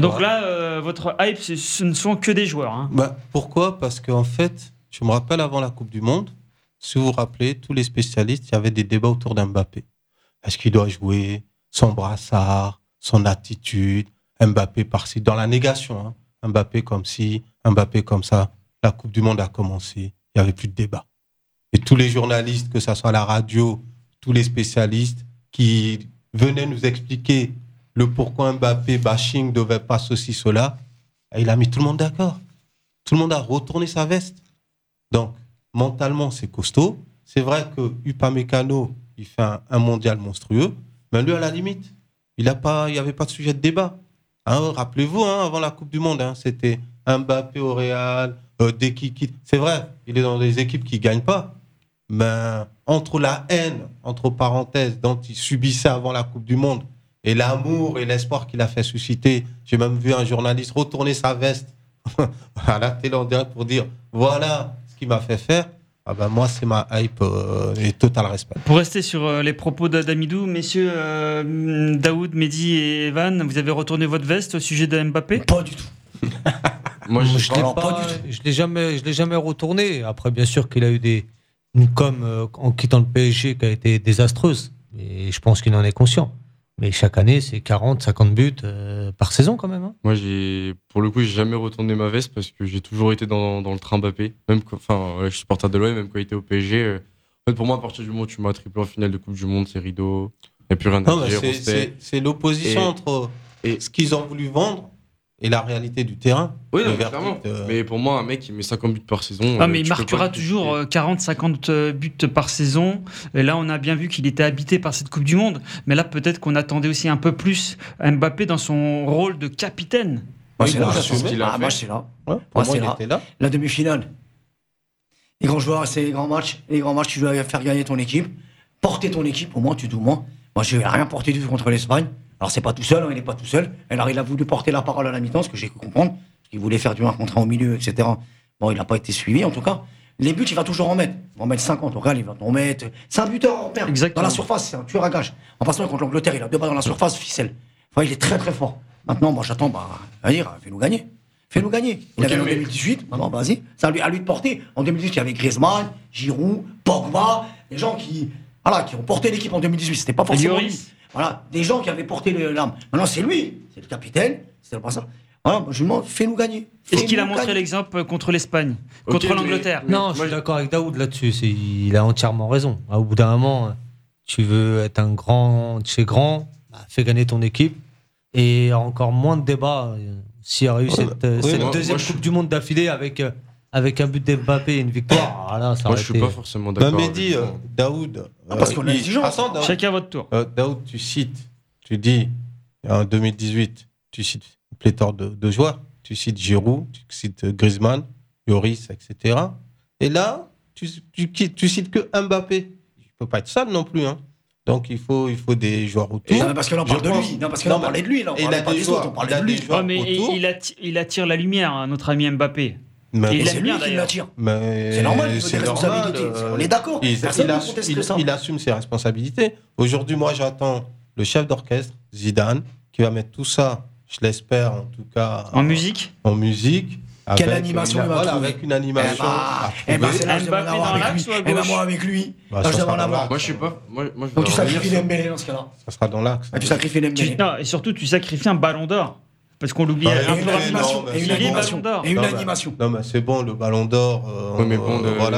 Speaker 3: Donc là votre hype ce ne sont que des joueurs. Hein.
Speaker 6: Pourquoi ? Parce qu'en fait, je me rappelle avant la Coupe du Monde, si vous vous rappelez, tous les spécialistes, il y avait des débats autour d'Mbappé. Est-ce qu'il doit jouer ? Son brassard, son attitude, Mbappé par-ci, dans la négation. Hein. Mbappé comme ci, Mbappé comme ça. La Coupe du Monde a commencé, il n'y avait plus de débat. Et tous les journalistes, que ce soit à la radio, tous les spécialistes qui venaient nous expliquer le pourquoi Mbappé bashing ne devait pas ceci, cela, il a mis tout le monde d'accord. Tout le monde a retourné sa veste. Donc, mentalement, c'est costaud. C'est vrai que Upamecano, il fait un mondial monstrueux. Mais lui, à la limite, il n'y avait pas de sujet de débat. Rappelez-vous, avant la Coupe du Monde, c'était Mbappé au Real, dès qu'il quitte. C'est vrai, il est dans des équipes qui ne gagnent pas. Mais entre la haine, entre parenthèses, dont il subissait avant la Coupe du Monde, et l'amour et l'espoir qu'il a fait susciter, j'ai même vu un journaliste retourner sa veste à la télé en direct pour dire voilà ce qu'il m'a fait faire. Ah bah moi, c'est ma hype et total respect.
Speaker 3: Pour rester sur les propos d'Amidou, messieurs Daoud, Mehdi et Evan, vous avez retourné votre veste au sujet de Mbappé ?
Speaker 4: Pas du tout.
Speaker 7: Moi,
Speaker 8: Je l'ai jamais retourné. Après, bien sûr qu'il a eu une com en quittant le PSG qui a été désastreuse. Et je pense qu'il en est conscient. Mais chaque année, c'est 40, 50 buts par saison quand même. Hein.
Speaker 7: Moi, pour le coup, j'ai jamais retourné ma veste parce que j'ai toujours été dans le train Mbappé. Je suis supporter de l'OM, même quand il était au PSG. En fait, pour moi, à partir du moment où tu m'as triplé en finale de Coupe du Monde, c'est rideau. Il n'y a plus rien à dire.
Speaker 6: C'est l'opposition entre ce qu'ils ont voulu vendre et la réalité du terrain.
Speaker 7: Oui, non, clairement. Mais pour moi, un mec qui met 50 buts par saison.
Speaker 3: Ah, mais il marquera toujours 40-50 buts par saison. Et là, on a bien vu qu'il était habité par cette Coupe du Monde. Mais là, peut-être qu'on attendait aussi un peu plus Mbappé dans son rôle de capitaine.
Speaker 4: Moi, c'est là.
Speaker 7: Moi, c'est là.
Speaker 6: Moi, il était là.
Speaker 4: La demi-finale. Les grands joueurs, c'est les grands matchs. Les grands matchs, tu dois faire gagner ton équipe. Porter ton équipe, au moins, tu dois moins. Moi, je n'ai rien porté du tout contre l'Espagne. Alors, c'est pas tout seul, il n'est pas tout seul. Alors, il a voulu porter la parole à la mi-temps, ce que j'ai pu comprendre. Parce qu'il voulait faire du 1 contre 1 au milieu, etc. Bon, il n'a pas été suivi, en tout cas. Les buts, il va toujours en mettre. Il va en mettre 50. Au Real, il va en mettre. C'est un buteur en perte.
Speaker 3: Exactement.
Speaker 4: Dans la surface, c'est un tueur à gage. En passant contre l'Angleterre, il a 2 balles dans la surface, ficelle. Enfin, il est très, très fort. Maintenant, moi, j'attends, fais-nous gagner. Fais-nous gagner. Il a gagné en 2018. Maintenant, vas-y. C'est à lui de porter. En 2018, il y avait Griezmann, Giroud, Pogba. Des gens qui ont porté l'équipe en 2018. C'était pas forcément lui. Voilà, des gens qui avaient porté l'arme. Maintenant, c'est lui, c'est le capitaine, c'est pas ça. Voilà, moi, je lui demande, fais-nous gagner.
Speaker 3: Est-ce qu'il a montré l'exemple contre l'Espagne, contre l'Angleterre ?
Speaker 8: Non, je suis d'accord avec Daoud là-dessus. Il a entièrement raison. Au bout d'un moment, tu veux être un grand de chez grand, fais gagner ton équipe. Et encore moins de débat s'il y a eu cette deuxième Coupe du Monde d'affilée avec un but d'Mbappé et une victoire.
Speaker 7: Moi, je suis pas forcément d'accord.
Speaker 6: Mehdi, Daoud.
Speaker 4: Parce qu'on a l'exigence.
Speaker 6: Daoud,
Speaker 3: chacun votre tour.
Speaker 6: Daoud, tu dis, en 2018, tu cites pléthore de joueurs. Tu cites Giroud, tu cites Griezmann, Lloris, etc. Et là, tu cites que Mbappé. Il ne peut pas être seul non plus. Hein. Donc, il faut des joueurs autour.
Speaker 4: Non, parce que là, on parle de lui. Non, parce que là, on parlait de lui. Là, on parlait pas des autres, on parlait de lui.
Speaker 3: Mais il attire la lumière, notre ami Mbappé.
Speaker 4: Et c'est lui qui l'attire. C'est normal, il veut des responsabilités. On est d'accord.
Speaker 6: Il assume ses responsabilités. Aujourd'hui, moi, j'attends le chef d'orchestre, Zidane, qui va mettre tout ça, je l'espère en tout cas.
Speaker 3: En musique.
Speaker 4: Quelle animation
Speaker 6: avec une animation.
Speaker 4: C'est là, je demande à voir avec lui. Moi, avec lui. Je demande à voir.
Speaker 7: Moi, je sais pas.
Speaker 4: Donc, tu sacrifies Dembélé dans ce cas-là.
Speaker 6: Ça sera dans l'axe.
Speaker 4: Tu sacrifies Dembélé.
Speaker 3: Et surtout, tu sacrifies un ballon d'or. Parce qu'on l'oublie
Speaker 4: Et une animation.
Speaker 6: Non, mais c'est bon, le ballon d'or.
Speaker 7: Mais bon,
Speaker 6: voilà.